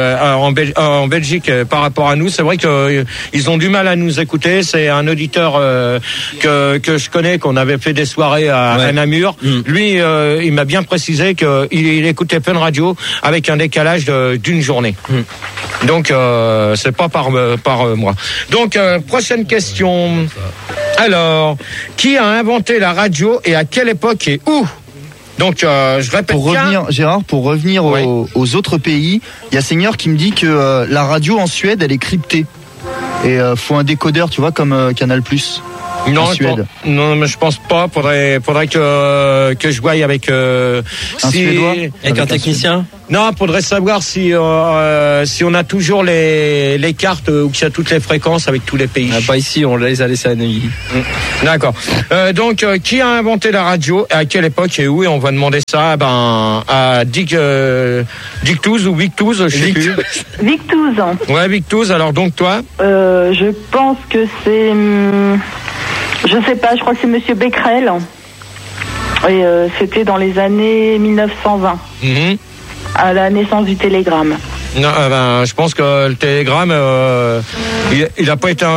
en Belgique par rapport à nous. C'est vrai qu'ils ont du mal à nous écouter. C'est un auditeur que je connais, qu'on avait fait des soirées à Namur. Lui, il m'a bien précisé qu'il écoutait plein de radios avec un décalage d'une journée. Donc, c'est pas par moi. Donc, prochaine question. Alors, qui a inventé la radio et à quelle époque et où? Donc, je répète pour revenir aux autres pays, il y a Seigneur qui me dit que la radio en Suède, elle est cryptée. Et faut un décodeur, tu vois, comme Canal+. Non, en Suède. Non, mais je pense pas. Faudrait que je voie avec Suédois avec un technicien. Non, faudrait savoir si on a toujours les cartes où il y a toutes les fréquences avec tous les pays. Pas ici, on les a laissés à Neuilly. D'accord. Donc, qui a inventé la radio, à quelle époque et où? Et on va demander ça à Dictouz ou Victouz, je sais plus. Victouz. Ouais, Victouz. Alors donc toi? Je pense que c'est... je sais pas, je crois que c'est Monsieur Becquerel. Et c'était dans les années 1920. À la naissance du télégramme. Non, je pense que le télégramme, il a pas été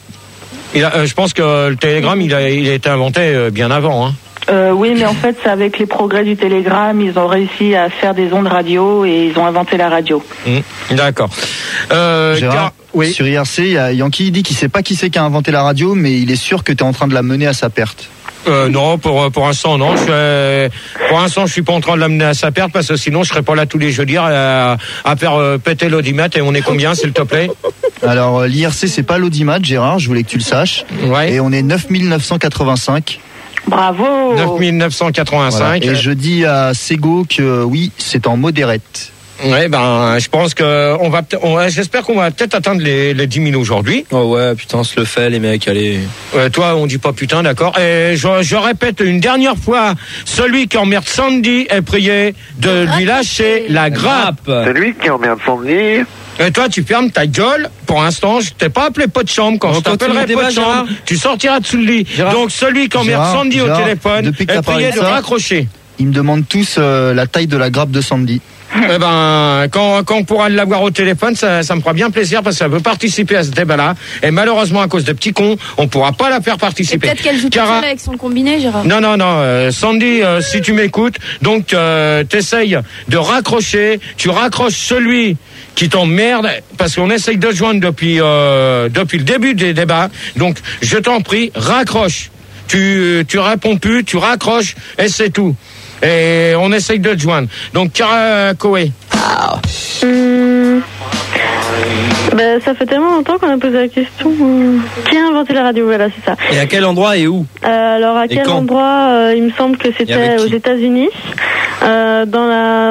je pense que le télégramme, il a été inventé bien avant. Hein. Oui, mais en fait, c'est avec les progrès du télégramme, ils ont réussi à faire des ondes radio et ils ont inventé la radio. D'accord. Gérard, oui. Sur IRC, il y a Yankee, il dit qu'il sait pas qui c'est qui a inventé la radio, mais il est sûr que tu es en train de la mener à sa perte. Non, pour l'instant, non. Pour l'instant, je suis pas en train de l'amener à sa perte parce que sinon, je serais pas là tous les jeudis à faire péter l'audimètre. Et on est combien, s'il te plaît? Alors, l'IRC, c'est pas l'audimat, Gérard, je voulais que tu le saches. Ouais. Et on est 9985. Bravo. 9985. Voilà. Et je dis à Sego que oui, c'est en modérette. Ouais, je pense que j'espère qu'on va peut-être atteindre les 10 000 aujourd'hui. Oh ouais, putain, on se le fait, les mecs, allez. Toi, on dit pas putain, d'accord. Et je répète une dernière fois, celui qui emmerde Sandy est prié de lui lâcher la grappe. Celui qui emmerde Sandy. Et toi, tu fermes ta gueule. Pour l'instant, je t'ai pas appelé pot de chambre. Quand je t'appellerai pot de chambre, tu sortiras dessous le lit. Gérard. Donc, celui qui emmerde Sandy au téléphone est prié de raccrocher. Ils me demandent tous la taille de la grappe de Sandy. Quand on pourra l'avoir au téléphone, ça me fera bien plaisir parce qu'elle veut participer à ce débat-là. Et malheureusement, à cause de petits cons, on pourra pas la faire participer. Peut-être qu'elle joue toute seule avec son combiné, Gérard. Non, Sandy, si tu m'écoutes, donc t'essayes de raccrocher. Tu raccroches celui qui t'emmerde parce qu'on essaye de joindre depuis le début des débats. Donc, je t'en prie, raccroche. Tu réponds plus, tu raccroches et c'est tout. Et on essaye de te joindre. Donc, Cara Koé. Ça fait tellement longtemps qu'on a posé la question. Qui a inventé la radio? Voilà, c'est ça. Et à quel endroit et où? Alors, à quel endroit? Il me semble que c'était aux États-Unis. Dans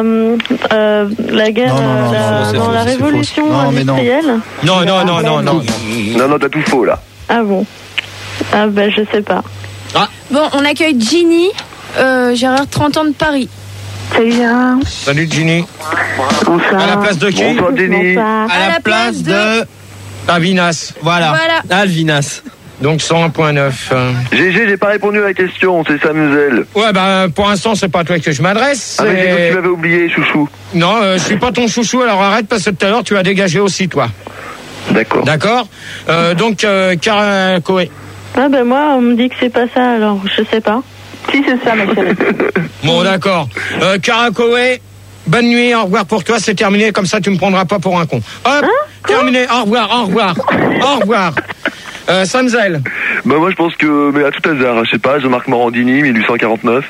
la guerre, dans la révolution industrielle. Non, t'as tout faux là. Ah bon? Je sais pas. Bon, on accueille Ginny, Gérard, 30 ans de Paris. Salut Gérard. Salut Ginny. Bonsoir. À la place de qui? Bonsoir Ginny. À la place de Alvinas. Voilà. Alvinas. Donc 101.9. GG, j'ai pas répondu à la question, c'est Samuel. Ouais, pour l'instant, c'est pas à toi que je m'adresse. Ah, mais tu m'avais oublié, chouchou. Non, je suis pas ton chouchou, alors arrête parce que tout à l'heure, tu as dégagé aussi, toi. D'accord. D'accord. Donc, Cara Koé. Moi, on me dit que c'est pas ça, alors je sais pas. Si, c'est ça, ma chérie. Bon, d'accord. Cara Koé, bonne nuit, au revoir pour toi, c'est terminé, comme ça tu me prendras pas pour un con. Hop, terminé, au revoir. Samzel. Moi je pense que, mais à tout hasard, je sais pas, Jean-Marc Morandini, 1849.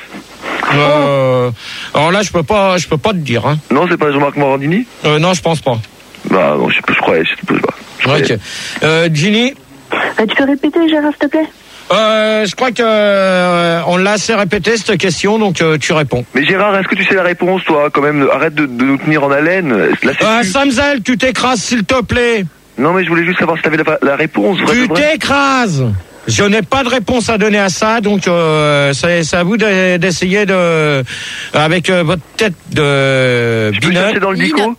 Alors là, je peux pas te dire. Hein. Non, c'est pas Jean-Marc Morandini? Non, je pense pas. Non, je croyais, je sais pas. Ok. Ginny. Tu peux répéter, Gérard, s'il te plaît? Je crois que on l'a assez répété cette question, donc tu réponds. Mais Gérard, est-ce que tu sais la réponse, toi? Quand même, arrête de nous tenir en haleine. Samzel, tu t'écrases, s'il te plaît. Non, mais je voulais juste savoir si t'avais la réponse. Tu t'écrases. Je n'ai pas de réponse à donner à ça, donc c'est à vous d'essayer avec votre tête de binette. Tu peux chercher dans le dico?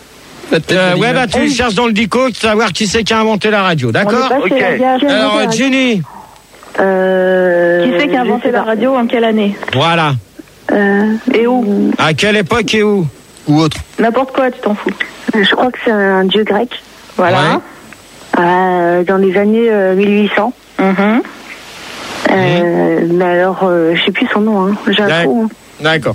Tu cherches dans le dico, savoir qui c'est qui a inventé la radio, d'accord? Ok. Alors, Ginny. Qui c'est qui a inventé la radio, en quelle année? Voilà. Et où? À quelle époque et où? Ou autre. N'importe quoi, tu t'en fous. Je crois que c'est un dieu grec. Voilà. Ouais. Dans les années 1800. Mais alors, je sais plus son nom. Hein. J'ai un trou. D'accord.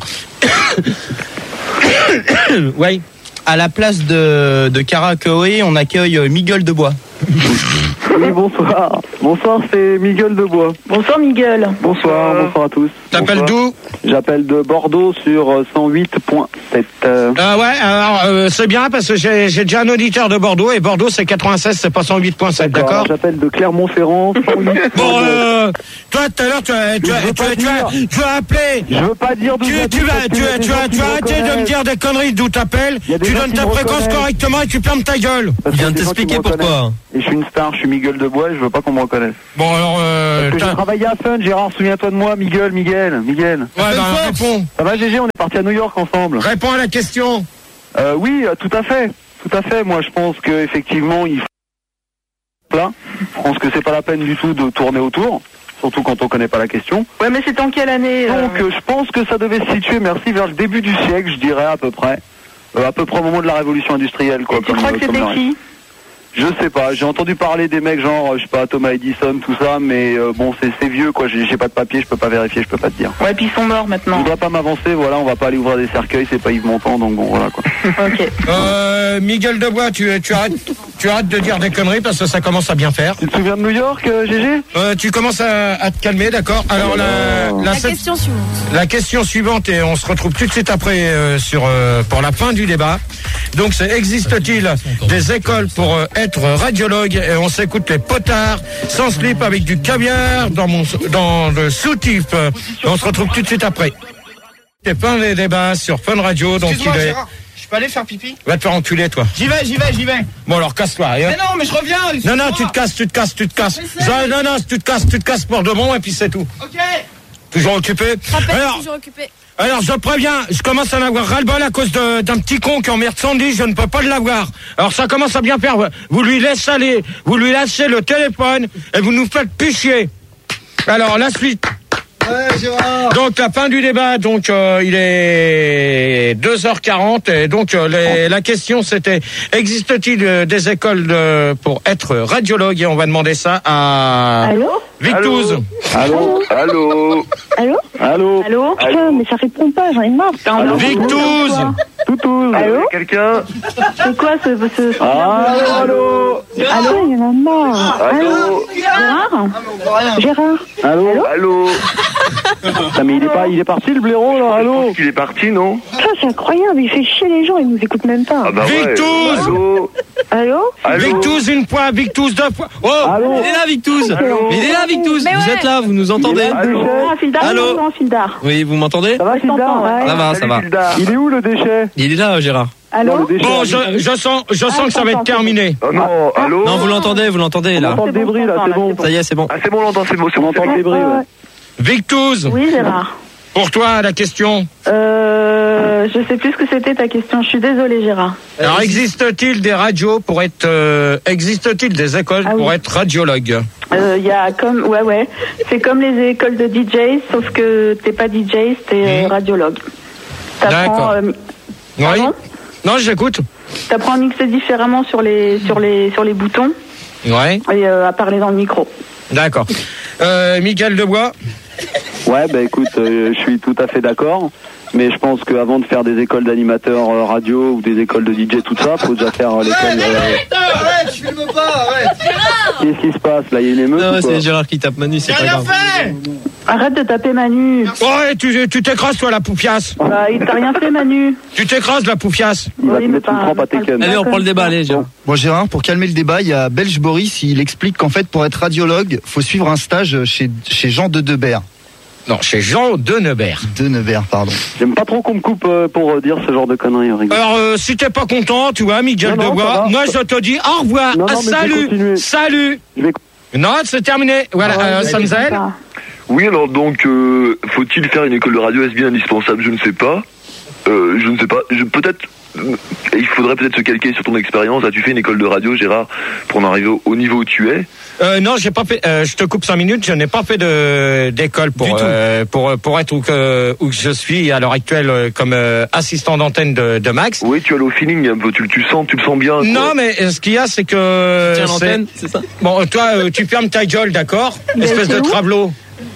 À la place de Cara Koé, on accueille Miguel Debois. Oui, bonsoir. Bonsoir, c'est Miguel de Bois. Bonsoir Miguel. Bonsoir à tous. T'appelles d'où? J'appelle de Bordeaux sur 108.7. Ah ouais, alors c'est bien parce que j'ai déjà un auditeur de Bordeaux et Bordeaux c'est 96, c'est pas 108.7, d'accord? Alors, j'appelle de Clermont-Ferrand 108. Bon, toi tout à l'heure tu as appelé. Je veux pas dire d'où Tu as arrêté de me dire des conneries d'où t'appelles. Tu donnes ta fréquence correctement et tu fermes ta gueule. Il vient de t'expliquer pourquoi. Et je suis une star, je suis Miguel de Bois et je veux pas qu'on me reconnaisse. Bon alors Parce que j'ai travaillé à Fun, Gérard, souviens-toi de moi, Miguel. Ouais, réponds. Ça va GG, on est parti à New York ensemble. Réponds à la question. Oui, tout à fait. Moi je pense que effectivement il faut plein. Je pense que c'est pas la peine du tout de tourner autour. Surtout quand on connaît pas la question. Ouais, mais c'est en quelle année Donc je pense que ça devait se situer, merci, vers le début du siècle, je dirais à peu près au moment de la révolution industrielle, quoi. Et tu crois que c'était qui? Je sais pas, j'ai entendu parler des mecs genre, je sais pas, Thomas Edison, tout ça, mais bon, c'est vieux, quoi, j'ai pas de papier, je peux pas vérifier, je peux pas te dire. Ouais, puis ils sont morts maintenant. On doit pas m'avancer, voilà, on va pas aller ouvrir des cercueils, c'est pas Yves Montand, donc bon, voilà, quoi. Ok. Miguel Debois, tu arrêtes de dire des conneries parce que ça commence à bien faire. Tu te souviens de New York, GG? Tu commences à te calmer, d'accord? Alors la question suivante. La question suivante, et on se retrouve tout de suite après pour la fin du débat. Donc, existe-t-il des écoles pour être radiologue? Et on s'écoute les potards, sans slip, avec du caviar dans le soutif. Et on se retrouve tout de suite après. C'est fin des débats sur Fun Radio. Donc Gérard, je peux aller faire pipi? Va te faire enculer, toi. J'y vais. Bon, alors casse-toi. Mais non, mais je reviens. Non, tu te casses. Non, tu te casses pour de bon et puis c'est tout. Ok. Toujours occupé. Toujours occupé. Alors, je préviens, je commence à en avoir ras-le-bol à cause d'un petit con qui emmerde Sandy, je ne peux pas l'avoir. Alors, ça commence à bien faire. Vous lui laissez aller, vous lui lâchez le téléphone et vous nous faites plus chier. Alors, la suite. Ouais, Gérard. Donc, la fin du débat, donc, il est 2h40 et donc, la question c'était, existe-t-il des écoles pour être radiologue? Et on va demander ça à... Allô? Victouze. Allô. Putain, mais ça répond pas, j'en ai marre. Victouze. Allô? Quelqu'un? C'est quoi ce... Allô? Il y en a marre. Allô? Gérard? Allô? Putain, mais il est parti le blaireau là, Je allô? pense qu'il est parti, non? Putain, c'est incroyable, il fait chier les gens, ils nous écoutent même pas. Ah bah ouais. Victouze. Allô? Victouze une fois, Victouze deux fois. Oh, Allô? Il est là, Victouze. Il est là, Victouze. Mais Vous ouais. êtes là, vous nous entendez? Allô? Fildar. Oui, vous m'entendez? Ça va, Fildar? Ça va. Il est où le déchet? Il est là, Gérard. Allô? bon, je sens que ça va être terminé. Oh non, allô? Non, vous l'entendez On là. entend le débris là, c'est bon. Ça y est, c'est bon. Ah, c'est bon, on l'entend, c'est bon. On entend le débris, ouais. Victouze, Oui, Gérard. pour toi, la question. Je sais plus ce que c'était ta question. Je suis désolée, Gérard. Alors, existe-t-il des radios pour être... existe-t-il des écoles pour être radiologue? Il y a comme... Ouais. C'est comme les écoles de DJ, sauf que t'es pas DJ, t'es radiologue. D'accord. Oui. Non, j'écoute. T'apprends à mixer différemment sur les boutons Ouais. et à parler dans le micro. D'accord. Miguel Debois. Ouais, bah écoute, je suis tout à fait d'accord. Mais je pense qu'avant de faire des écoles d'animateurs radio ou des écoles de DJ, tout ça, faut déjà faire l'école. Arrête, je filme pas, arrête. Qu'est-ce qui se passe là? Il y a une émeute? Non, ou quoi? c'est Gérard qui tape Manu, c'est pas grave. Arrête de taper Manu. Ouais, tu t'écrases, toi, la poufiasse. Il t'a rien fait, Manu. Tu t'écrases, la poufiasse. Il va te mettre une crampe à tes cannes. Allez, on prend le débat, allez, Gérard. Bon, Gérard, pour calmer le débat, il y a Belge Boris, il explique qu'en fait, pour être radiologue, faut suivre un stage chez Jean de Debert. Non, chez Jean Denebert. Denebert, pardon. J'aime pas trop qu'on me coupe pour dire ce genre de conneries. Alors, si t'es pas content, tu vois, Miguel Debois, moi je te dis au revoir. Non, mais je vais salut. continuer. Salut. Je vais- Non, c'est terminé. Voilà, Samzel. Oui, alors donc, faut-il faire une école de radio? Est-ce bien indispensable? Je ne sais pas. Peut-être, il faudrait peut-être se calquer sur ton expérience. As-tu fait une école de radio, Gérard, pour en arriver au niveau où tu es? Non, j'ai pas fait. Je te coupe 5 minutes. Je n'ai pas fait d'école pour être où que je suis à l'heure actuelle comme assistant d'antenne de Max. Oui, tu as le feeling un peu. Tu le sens bien. Quoi. Non, mais ce qu'il y a, c'est que Tiens l'antenne, c'est ça? Bon, toi, tu fermes ta gueule, d'accord? Espèce de travelot.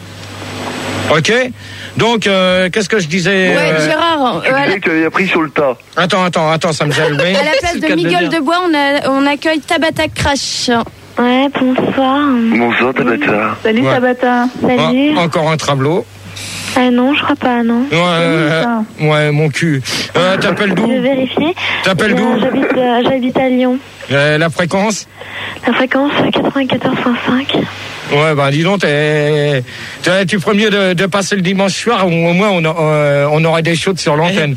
Ok. Donc, qu'est-ce que je disais? Ouais, Gérard. Tu disais que tu avais appris sur le tas. Attends, ça me gêne. Oui. À la place de Miguel Debois, on accueille Tabata Crash. Ouais, bonsoir. Bonsoir Tabata. Salut Ouais. Tabata. Salut. Ah, encore un tableau. Ah non, je crois pas, non. Ouais, mon cul. T'appelles d'où? Je vais vérifier. T'appelles d'où? J'habite à Lyon. La fréquence? La fréquence 94.5. Ouais, bah dis donc, tu ferais mieux de passer le dimanche soir, où au moins on aurait des chaudes sur l'antenne.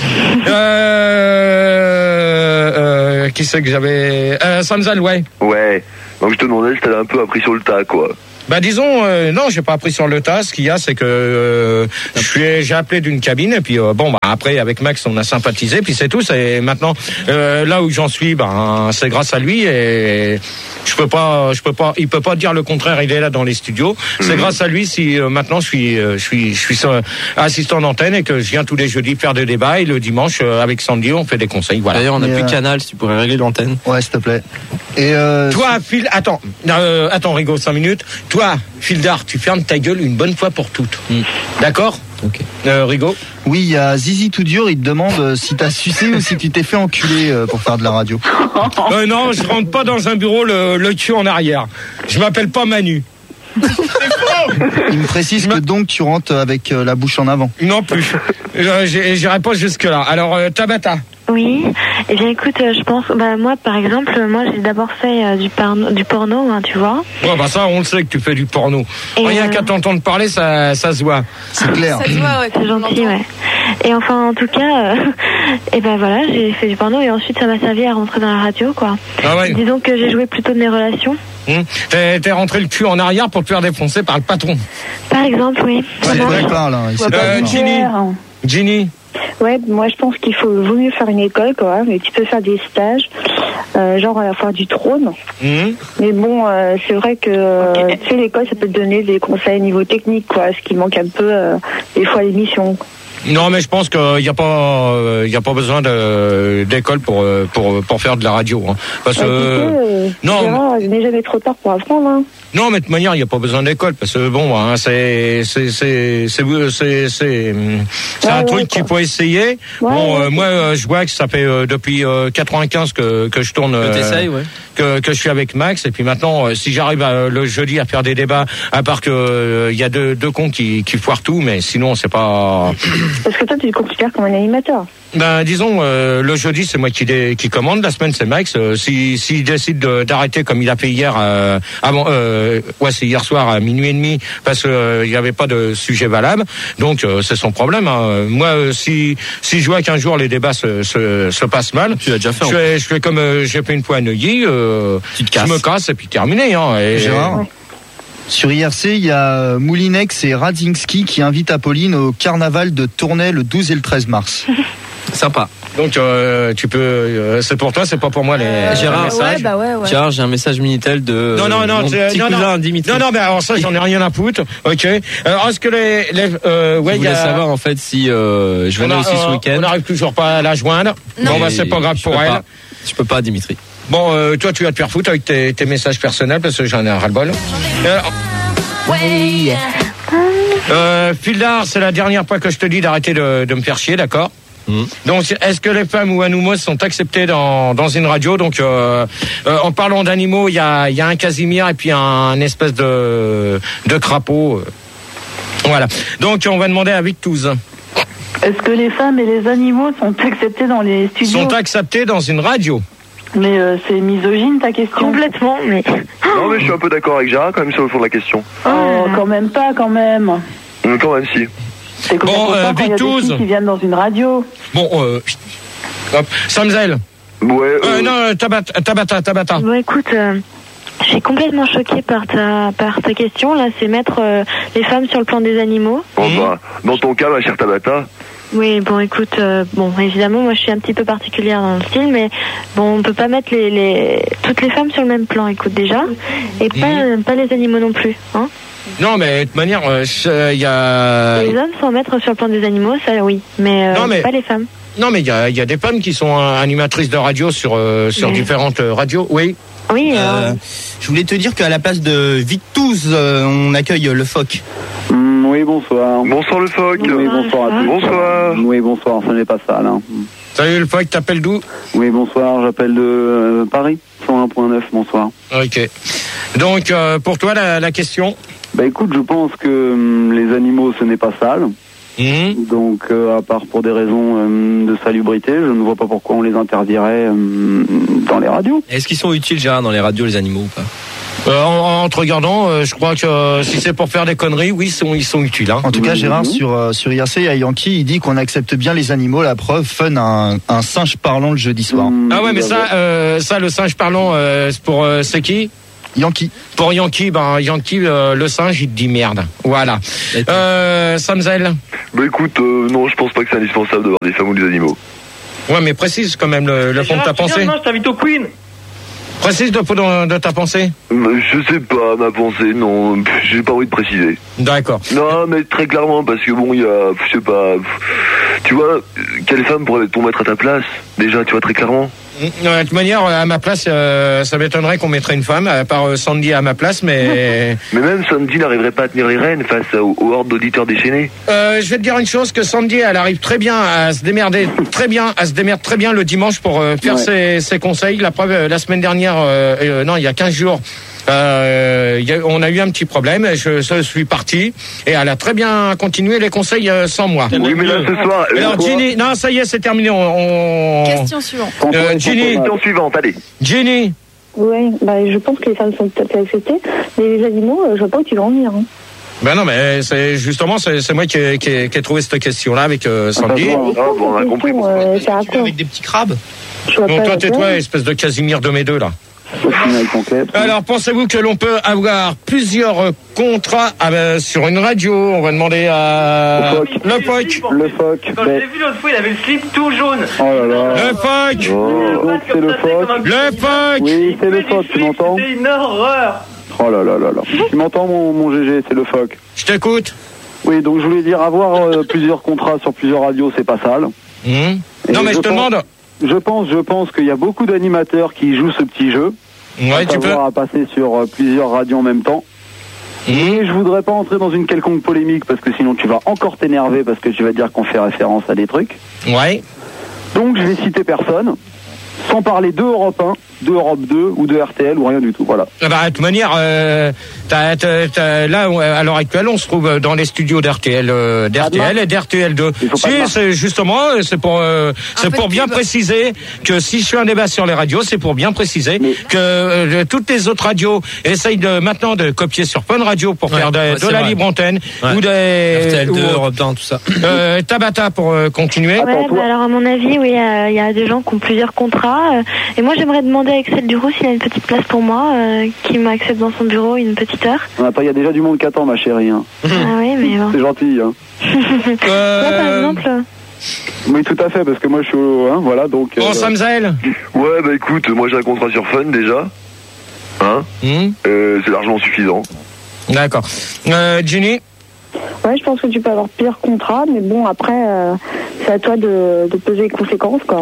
Qui c'est que j'avais? Samzal, ouais. Ouais. Donc je te demandais si t'avais un peu appris sur le tas, quoi. Bah disons, non, j'ai pas appris sur le tas. Ce qu'il y a, c'est que j'ai appelé d'une cabine et puis bon, bah après avec Max, on a sympathisé, puis c'est tout. C'est maintenant là où j'en suis, ben c'est grâce à lui et je peux pas, il peut pas dire le contraire. Il est là dans les studios. C'est grâce à lui si maintenant je suis assistant d'antenne et que je viens tous les jeudis faire des débats et le dimanche avec Sandy on fait des conseils. Voilà. D'ailleurs, on n'a plus de canal. Si tu pourrais régler l'antenne. Ouais, s'il te plaît. Et toi, Phil, attends, Rigo, 5 minutes. Toi, Fildar, tu fermes ta gueule une bonne fois pour toutes. D'accord? Ok. Rigo? oui, il y a Zizi tout dur, il te demande si t'as sucé ou si tu t'es fait enculer pour faire de la radio. Non, je rentre pas dans un bureau le cul en arrière. Je m'appelle pas Manu. Il me précise que donc tu rentres avec la bouche en avant. Non plus. J'irai pas jusque là. Alors Tabata. Oui, eh bien écoute, je pense, bah moi par exemple, j'ai d'abord fait du porno, hein, tu vois. Ouais, bah ça, on le sait que tu fais du porno. Et Rien qu'à t'entendre parler, ça se voit. C'est clair. Ça se voit, ouais, C'est gentil, ouais. Et enfin, en tout cas, et ben voilà, j'ai fait du porno et ensuite ça m'a servi à rentrer dans la radio, quoi. Ah ouais. Disons que j'ai joué plutôt de mes relations. T'es rentré le cul en arrière pour te faire défoncer par le patron. Par exemple, oui. C'est de quoi il parle, hein, il sait pas. Ginny. Ouais, moi je pense qu'il vaut mieux faire une école quand même, et tu peux faire des stages, genre à la foire du trône. Mais bon, c'est vrai que tu sais, l'école ça peut te donner des conseils niveau technique, quoi, ce qui manque un peu des fois à l'émission. Non, mais je pense qu'il n'y a pas besoin d'école pour faire de la radio, hein. Parce que non, il n'est jamais trop tard pour apprendre, hein. Non, mais de toute manière, il n'y a pas besoin d'école parce que bon, hein, c'est un truc qu'il faut essayer. Bon, moi, je vois que ça fait depuis 95 que je tourne, que je suis avec Max. Et puis maintenant, si j'arrive le jeudi à faire des débats, à part que il y a deux cons qui foirent tout, mais sinon c'est pas. Parce que toi, tu te considères comme un animateur. Ben, disons, le jeudi, c'est moi qui commande. La semaine, c'est Max. S'il décide d'arrêter comme il a fait hier, c'est hier soir à minuit et demi, parce que il n'y avait pas de sujet valable. Donc, c'est son problème, hein. Moi, si je vois qu'un jour les débats se passent mal, tu l'as déjà fait. Je fais comme j'ai fait une fois à Neuilly. Tu te casses. Je me casse et puis terminé, hein. Gérard. Sur IRC, il y a Moulinex et Radzinski qui invitent Apolline au carnaval de Tournai le 12 et le 13 mars. Sympa. Donc tu peux, c'est pour toi, c'est pas pour moi les Gérard, ouais. Gérard, j'ai un message Minitel de non, petit cousin Dimitri. Non, mais alors ça, j'en ai rien à foutre. Ok. Est-ce que je voulais savoir en fait si je venais aussi ce week-end. On n'arrive toujours pas à la joindre. Non. Bon, bah c'est pas grave pour elle. Je peux pas, Dimitri. Bon, toi, tu vas te faire foutre avec tes messages personnels parce que j'en ai un ras-le-bol. Fildar, c'est la dernière fois que je te dis d'arrêter de me faire chier, d'accord? Donc, est-ce que les femmes ou animaux sont acceptés dans une radio? Donc, en parlant d'animaux, il y a un Casimir et puis un espèce de crapaud. Voilà. Donc, on va demander à Victouze. Est-ce que les femmes et les animaux sont acceptés dans les studios? Sont acceptés dans une radio. Mais c'est misogyne ta question. Complètement, mais. Non, mais je suis un peu d'accord avec Gérard quand même sur le fond de la question. Oh, quand même pas, quand même. Quand même, si. C'est comme quand il y a des filles qui viennent dans une radio. Bon, hop, Samzel. Ouais. Non, Tabata. Bon, écoute, je suis complètement choquée par ta question. Là, c'est mettre les femmes sur le plan des animaux. Bon, bah, dans ton cas, ma chère Tabata. Oui, bon, écoute, évidemment, moi, je suis un petit peu particulière dans le style, mais bon, on peut pas mettre toutes les femmes sur le même plan, écoute, déjà, et pas les animaux non plus, hein. Non, mais de toute manière, il y a... Les hommes sont mettre sur le plan des animaux, ça, oui, mais pas les femmes. Non, mais il y a des femmes qui sont animatrices de radio sur différentes radios, oui. Oui, je voulais te dire qu'à la place de Victouze, on accueille le phoque. Oui, bonsoir. Bonsoir le phoque. Oui, bonsoir à tous. Bonsoir. Oui, bonsoir, ça n'est pas ça, là. Salut le phoque, t'appelles d'où? Oui, bonsoir, j'appelle de Paris. 101.9, bonsoir. Ok. Donc, pour toi, la question? Bah écoute, je pense que les animaux, ce n'est pas sale. Donc, à part pour des raisons de salubrité, je ne vois pas pourquoi on les interdirait dans les radios. Est-ce qu'ils sont utiles, Gérard, dans les radios, les animaux ou pas? En te regardant, je crois que si c'est pour faire des conneries, oui, ils sont utiles. Hein. En tout cas, Gérard, sur IRC, il y a Yankee, il dit qu'on accepte bien les animaux. La preuve, Fun a un singe parlant le jeudi soir. Ah ouais, mais ça, le singe parlant, c'est qui? Yankee. Pour Yankee, Yankee, le singe, il te dit merde. Voilà. Samzel? Bah écoute, non, je pense pas que c'est indispensable d'avoir des femmes ou des animaux. Ouais, mais précise quand même le fond de ta pensée. Non, je t'invite au Queen. Précise de ta pensée. Je sais pas, ma pensée, non, j'ai pas envie de préciser. D'accord. Non, mais très clairement, parce que bon, il y a, je sais pas, tu vois, quelle femme pourrait-on mettre à ta place? Déjà, tu vois, très clairement. De toute manière, à ma place, ça m'étonnerait qu'on mettrait une femme, à part Sandy à ma place, mais... Mais même Sandy n'arriverait pas à tenir les rênes face aux hordes d'auditeurs déchaînés. Je vais te dire une chose, que Sandy, elle arrive très bien à se démerder, très bien le dimanche pour faire ses conseils. La preuve, la semaine dernière, non, il y a 15 jours, on a eu un petit problème, je suis parti, et elle a très bien continué les conseils sans moi. Oui, mais là, ce soir... Alors, Ginny, non, ça y est, c'est terminé, Question suivante. Ginny. Question suivante, allez. Ginny. Oui, je pense que les femmes sont tout à fait acceptées, mais les animaux, je vois pas où tu vas en venir. Hein. Ben non, mais c'est justement c'est moi qui ai trouvé cette question-là avec Sandy. Bon, on a compris. C'est à quoi? Avec des petits crabes. Donc toi, tais-toi, espèce de Casimir de mes deux, là. Alors, pensez-vous que l'on peut avoir plusieurs contrats sur une radio? On va demander à... Le phoque. Quand je l'ai vu l'autre fois, il avait le slip tout jaune. Oh là là. Le phoque. Donc c'est le phoque. Le phoque. Oui, c'est le phoque, tu m'entends? C'est une horreur. Oh là là là là. Tu m'entends, mon GG, c'est le phoque. Je t'écoute. Oui, donc je voulais dire, avoir plusieurs contrats sur plusieurs radios, c'est pas sale. Non, mais je te demande... Je pense qu'il y a beaucoup d'animateurs qui jouent ce petit jeu. Ouais, tu peux. À passer sur plusieurs radios en même temps. Et je voudrais pas entrer dans une quelconque polémique parce que sinon tu vas encore t'énerver parce que tu vas dire qu'on fait référence à des trucs. Ouais. Donc je vais citer personne, sans parler d'Europe 1, d'Europe 2 ou de RTL ou rien du tout, voilà. De toute manière, là, à l'heure actuelle, on se trouve dans les studios d'RTL et d'RTL 2. Si, c'est justement, c'est pour bien préciser que si je fais un débat sur les radios, c'est pour bien préciser que toutes les autres radios essayent maintenant de copier sur Fun Radio pour faire de la libre antenne ou des RTL 2, Europe 1, tout ça. Tabata pour continuer. Ouais, alors à mon avis, oui, il y a des gens qui ont plusieurs contrats. Et moi, j'aimerais demander à Excel Duroux s'il a une petite place pour moi, qui m'accepte dans son bureau une petite heure. Il y a déjà du monde qui attend, ma chérie. Hein. Ah oui, mais bon. C'est gentil. Hein. Toi, par exemple. Oui, tout à fait, parce que moi je suis voilà, donc... Bon, Samzel. Ouais, bah écoute, moi j'ai un contrat sur Fun déjà. Hein c'est largement suffisant. D'accord. Ginny. Ouais, je pense que tu peux avoir pire contrat, mais bon, après, c'est à toi de peser les conséquences, quoi.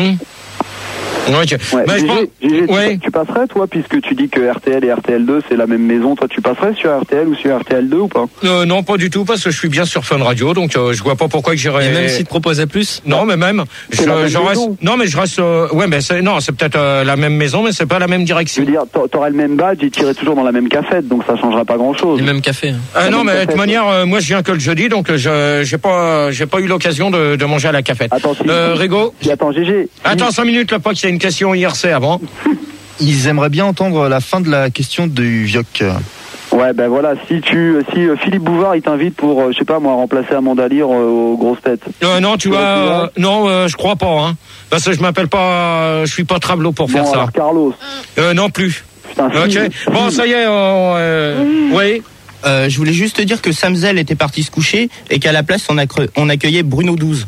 Okay. Ouais, tu passerais, toi, puisque tu dis que RTL et RTL2 c'est la même maison, toi tu passerais sur RTL ou sur RTL2 ou pas? Non, pas du tout, parce que je suis bien sur Fun Radio, donc je vois pas pourquoi que j'irais... Et même s'ils te proposaient plus? Non, mais même, je reste... Non, mais je reste... ouais, mais c'est peut-être la même maison, mais c'est pas la même direction. Je veux dire, t'aurais le même badge et t'irais toujours dans la même cafette, donc ça changera pas grand-chose. Le même café. Non, mais de toute manière, moi je viens que le jeudi, donc j'ai pas eu l'occasion de manger à la cafette. Attends, Rigo. Attends, GG. Attends 5 minutes, là, pas qu'il y a une question IRC avant. Ils aimeraient bien entendre la fin de la question du Vioc. Ouais, ben voilà, si Philippe Bouvard il t'invite pour, je sais pas moi, remplacer Amanda Lear aux grosses têtes. Non, tu vois, je crois pas, hein. Parce que je m'appelle pas, je suis pas Trablo pour faire ça. Alors Carlos. Non plus. Putain, ok. Bon, ça y est, oui. Je voulais juste te dire que Samzel était parti se coucher et qu'à la place on accueillait Bruno 12.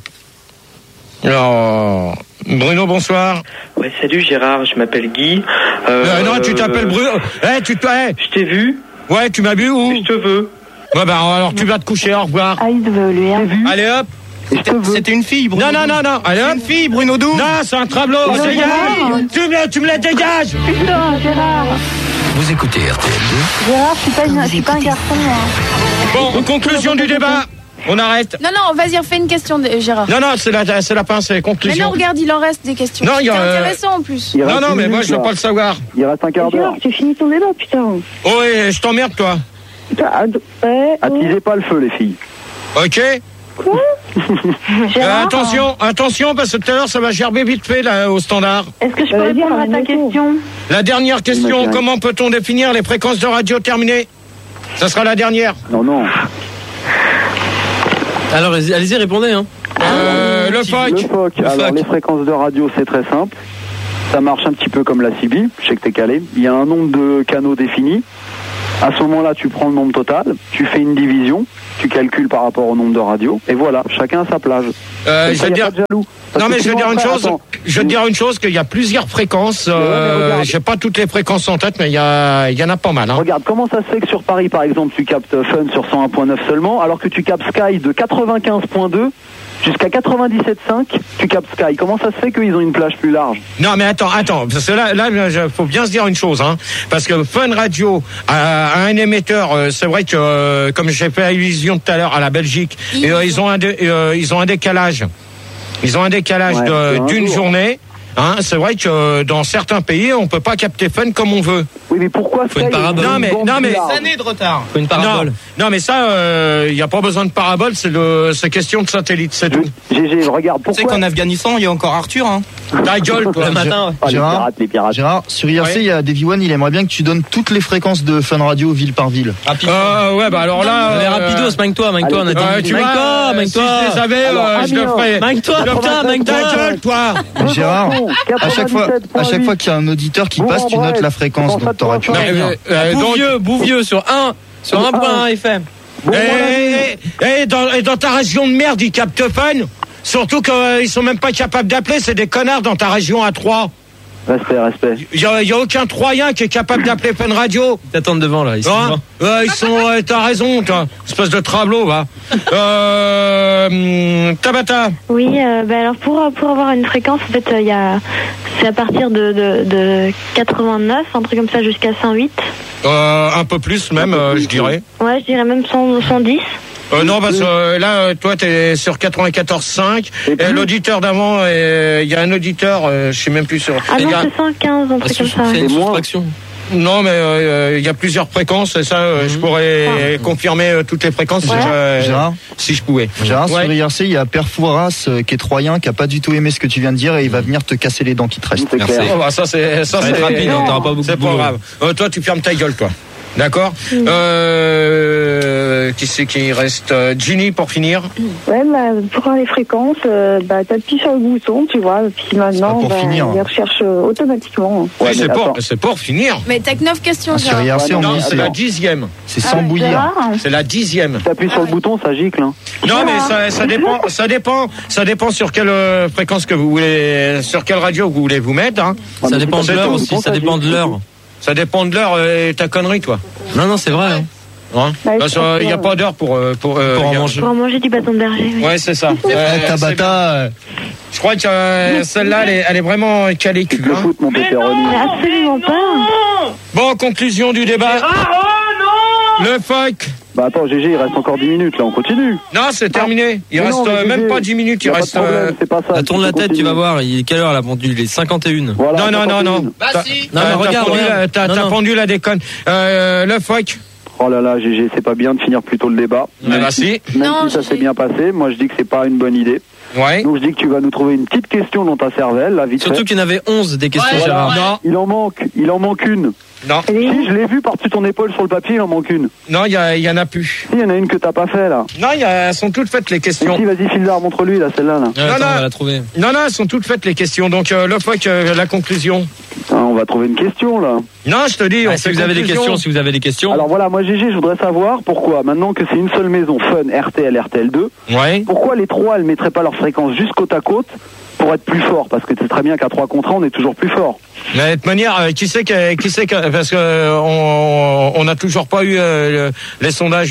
Alors, Bruno, bonsoir. Ouais, salut Gérard, je m'appelle Guy. Non, tu t'appelles Bruno. Je t'ai vu. Ouais, tu m'as vu où? Je te veux. Ouais, bah alors tu vas te coucher, au revoir. Ah, il te veut, lui, hein. Allez hop. C'était une fille, Bruno. Non. Allez hop. Une fille, Bruno 12. Non, c'est un Trablo. Dégage. Tu me la dégages. Putain, Gérard. Vous écoutez RTL2. Gérard, je suis pas un garçon, moi. Bon, conclusion du débat. On arrête. Non, vas-y, refais une question, Gérard. Non, c'est la fin, c'est la conclusion. Mais non, regarde, il en reste des questions. Non, c'est intéressant en plus. Non, mais moi, je veux pas le savoir. Il reste un quart d'heure. Tu finis ton débat, putain. Oh, ouais, je t'emmerde, toi. Attisez pas le feu, les filles. Ok. Quoi Attention, parce que tout à l'heure, ça va gerber vite fait, là, au standard. Est-ce que je peux répondre à ta question? La dernière question, comment peut-on définir les fréquences de radio terminées? Ça sera la dernière. Non. Alors, allez-y, répondez, hein. Le FOC. Alors, les fréquences de radio, c'est très simple. Ça marche un petit peu comme la CB. Je sais que t'es calé. Il y a un nombre de canaux définis. À ce moment-là, tu prends le nombre total, tu fais une division, tu calcules par rapport au nombre de radios, et voilà, chacun a sa plage. Je vais dire... Non, mais je vais dire une chose. Je vais te dire une chose, qu'il y a plusieurs fréquences. J'ai pas toutes les fréquences en tête, mais il y en a pas mal. Hein. Regarde, comment ça se fait que sur Paris, par exemple, tu captes Fun sur 101.9 seulement, alors que tu captes Sky de 95.2 jusqu'à 97.5, tu captes Sky. Comment ça se fait qu'ils ont une plage plus large? Non, mais attends, parce que là, faut bien se dire une chose, hein, parce que Fun Radio a un émetteur. C'est vrai que, comme j'ai fait allusion tout à l'heure à la Belgique, ils ont un décalage. Ils ont un décalage d'une journée. Hein, c'est vrai que dans certains pays, on peut pas capter Fun comme on veut. Oui, mais pourquoi faut une parabole? Non, mais des années de retard. Faut une parabole. Non, mais ça, il y a pas besoin de parabole. C'est question de satellite, c'est tout. GG, regarde. Pourquoi? Tu sais qu'en Afghanistan, il y a encore Arthur. Hein. Ta gueule, toi. Le matin. Les pirates. Gérard, sur IRC, il y a Davy One, il aimerait bien que tu donnes toutes les fréquences de Fun Radio ville par ville. Ouais, bah alors là. Rapidos, magne-toi, on a dit. Magne-toi. Si je les avais, je le ferais. Magne-toi. Ta gueule, toi. Gérard, à chaque fois qu'il y a un auditeur qui passe, tu notes la fréquence. Donc t'auras pu. Bouvieux sur 1.1 FM. Et dans ta région de merde, ils captent Fun. Surtout qu'ils sont même pas capables d'appeler, c'est des connards dans ta région à 3. Respect. Il y a aucun Troyen qui est capable d'appeler Fun Radio. Ils t'attendent devant là. Ils sont t'as raison, toi. Espèce de trableau, va. Tabata. Oui, alors pour avoir une fréquence, en fait, c'est à partir de 89, un truc comme ça, jusqu'à 108. Un peu plus même, je dirais. Ouais, je dirais même 110. Non, parce que là, toi, t'es sur 94.5. Et l'auditeur d'avant, il y a un auditeur, je sais même plus sur. Ah non, c'est 115, un truc comme ça. C'est une soustraction. Non, mais il y a plusieurs fréquences, et ça, je pourrais confirmer toutes les fréquences si je pouvais. Gérard, sur IRC, il y a Père Fouras qui est troyen, qui a pas du tout aimé ce que tu viens de dire, et il va venir te casser les dents qui te restent. Merci. Oh, bah, ça c'est rapide, hein, t'auras pas beaucoup de c'est pas boulot. grave. Toi, tu fermes ta gueule, toi. D'accord. Qui c'est qui reste? Ginny, pour finir. Ouais, pour les fréquences, t'appuies sur le bouton, tu vois, puis maintenant, il recherche automatiquement. Ouais, c'est pour finir. Mais t'as que 9 questions, sur IRC, on dit c'est la 10e. C'est sans bouillir. C'est la 10e. T'appuies sur le bouton, ça gicle. Hein. Non, mais ça dépend sur quelle fréquence que vous voulez, sur quelle radio vous voulez vous mettre. Hein. Ça dépend de l'heure aussi. Ça dépend de l'heure. Ça dépend de l'heure et ta connerie, toi. Non, c'est vrai. Hein il n'y a pas d'heure pour en manger. Pour en manger du bâton de berger. Oui. Ouais, c'est ça. Tabata. Je crois que celle-là, elle est vraiment calée cul. Le foot, mon pépéroni. Absolument pas. Bon, conclusion du débat. Le FOC. Bah attends, GG, il reste encore 10 minutes, là, on continue. Non, c'est terminé. Il reste même pas 10 minutes, il reste... c'est pas ça. Tourne la tête, tu vas voir, il est quelle heure la pendule? Il est 51. Voilà, non. Bah si. Non, mais regarde. T'as pendu la déconne. Le FOC. Oh là là, GG, c'est pas bien de finir plus tôt le débat. Bah si. Même si ça s'est bien passé, moi je dis que c'est pas une bonne idée. Ouais. Donc je dis que tu vas nous trouver une petite question dans ta cervelle, là, vite fait. Surtout qu'il y en avait 11 des questions, Gérard. Non. Il en manque une. Non. Si, je l'ai vu par-dessus ton épaule sur le papier, il en manque une. Non, il y en a plus. Si, il y en a une que t'as pas fait, là. Non, elles sont toutes faites les questions. Si, vas-y, Fildar, montre-lui, là, celle-là, là. Attends, on va la trouver. Non, elles sont toutes faites les questions. Donc, le FOC, la conclusion. On va trouver une question, là. Non, je te dis, si vous avez des questions, Alors voilà, moi, GG, je voudrais savoir pourquoi, maintenant que c'est une seule maison, Fun, RTL, RTL2, pourquoi les trois, elles mettraient pas leur fréquence juste côte à côte pour être plus fort, parce que c'est très bien qu'à 3 contre 1, on est toujours plus fort. Mais de toute manière, qui sait que parce que on n'a toujours pas eu les sondages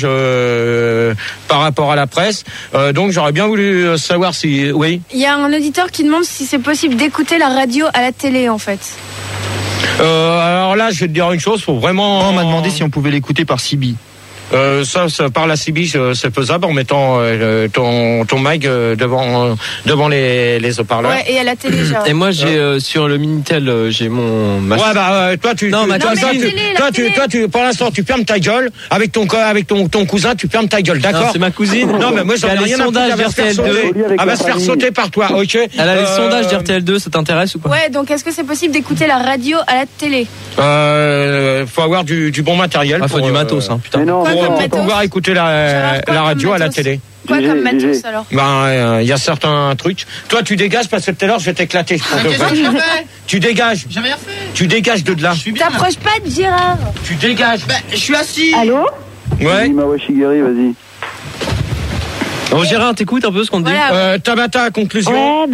par rapport à la presse, donc j'aurais bien voulu savoir si oui. Il y a un auditeur qui demande si c'est possible d'écouter la radio à la télé, en fait. Alors là, je vais te dire une chose, faut vraiment. On m'a demandé si on pouvait l'écouter par CB. Ça par la CB, c'est faisable en mettant ton mic devant les haut-parleurs. Ouais, et à la télé, genre. Et moi, j'ai sur le Minitel, j'ai mon. Ouais, bah toi, tu, pour l'instant, tu fermes ta gueule avec ton cousin, tu fermes ta gueule, d'accord? C'est ma cousine. Non, mais moi, j'en ai rien à foutre. Elle va se faire sauter par toi, ok? Elle a les sondages d'RTL2, ça t'intéresse ou pas? Ouais, donc est-ce que c'est possible d'écouter la radio à la télé? Faut avoir du bon matériel. Faut du matos, hein, putain. Pour pouvoir écouter la radio à la télé. Quoi comme matos alors? Ben, il y a certains trucs. Toi, tu dégages parce que tout à l'heure, je vais t'éclater. Tu dégages. J'ai rien fait. Tu dégages de là. T'approches pas de Gérard. Tu dégages. Je suis assis. Allô? Ouais. Mawashigiri, vas-y. Bon, Gérard, t'écoutes un peu ce qu'on te dit? Voilà. Tabata, conclusion. Ouais,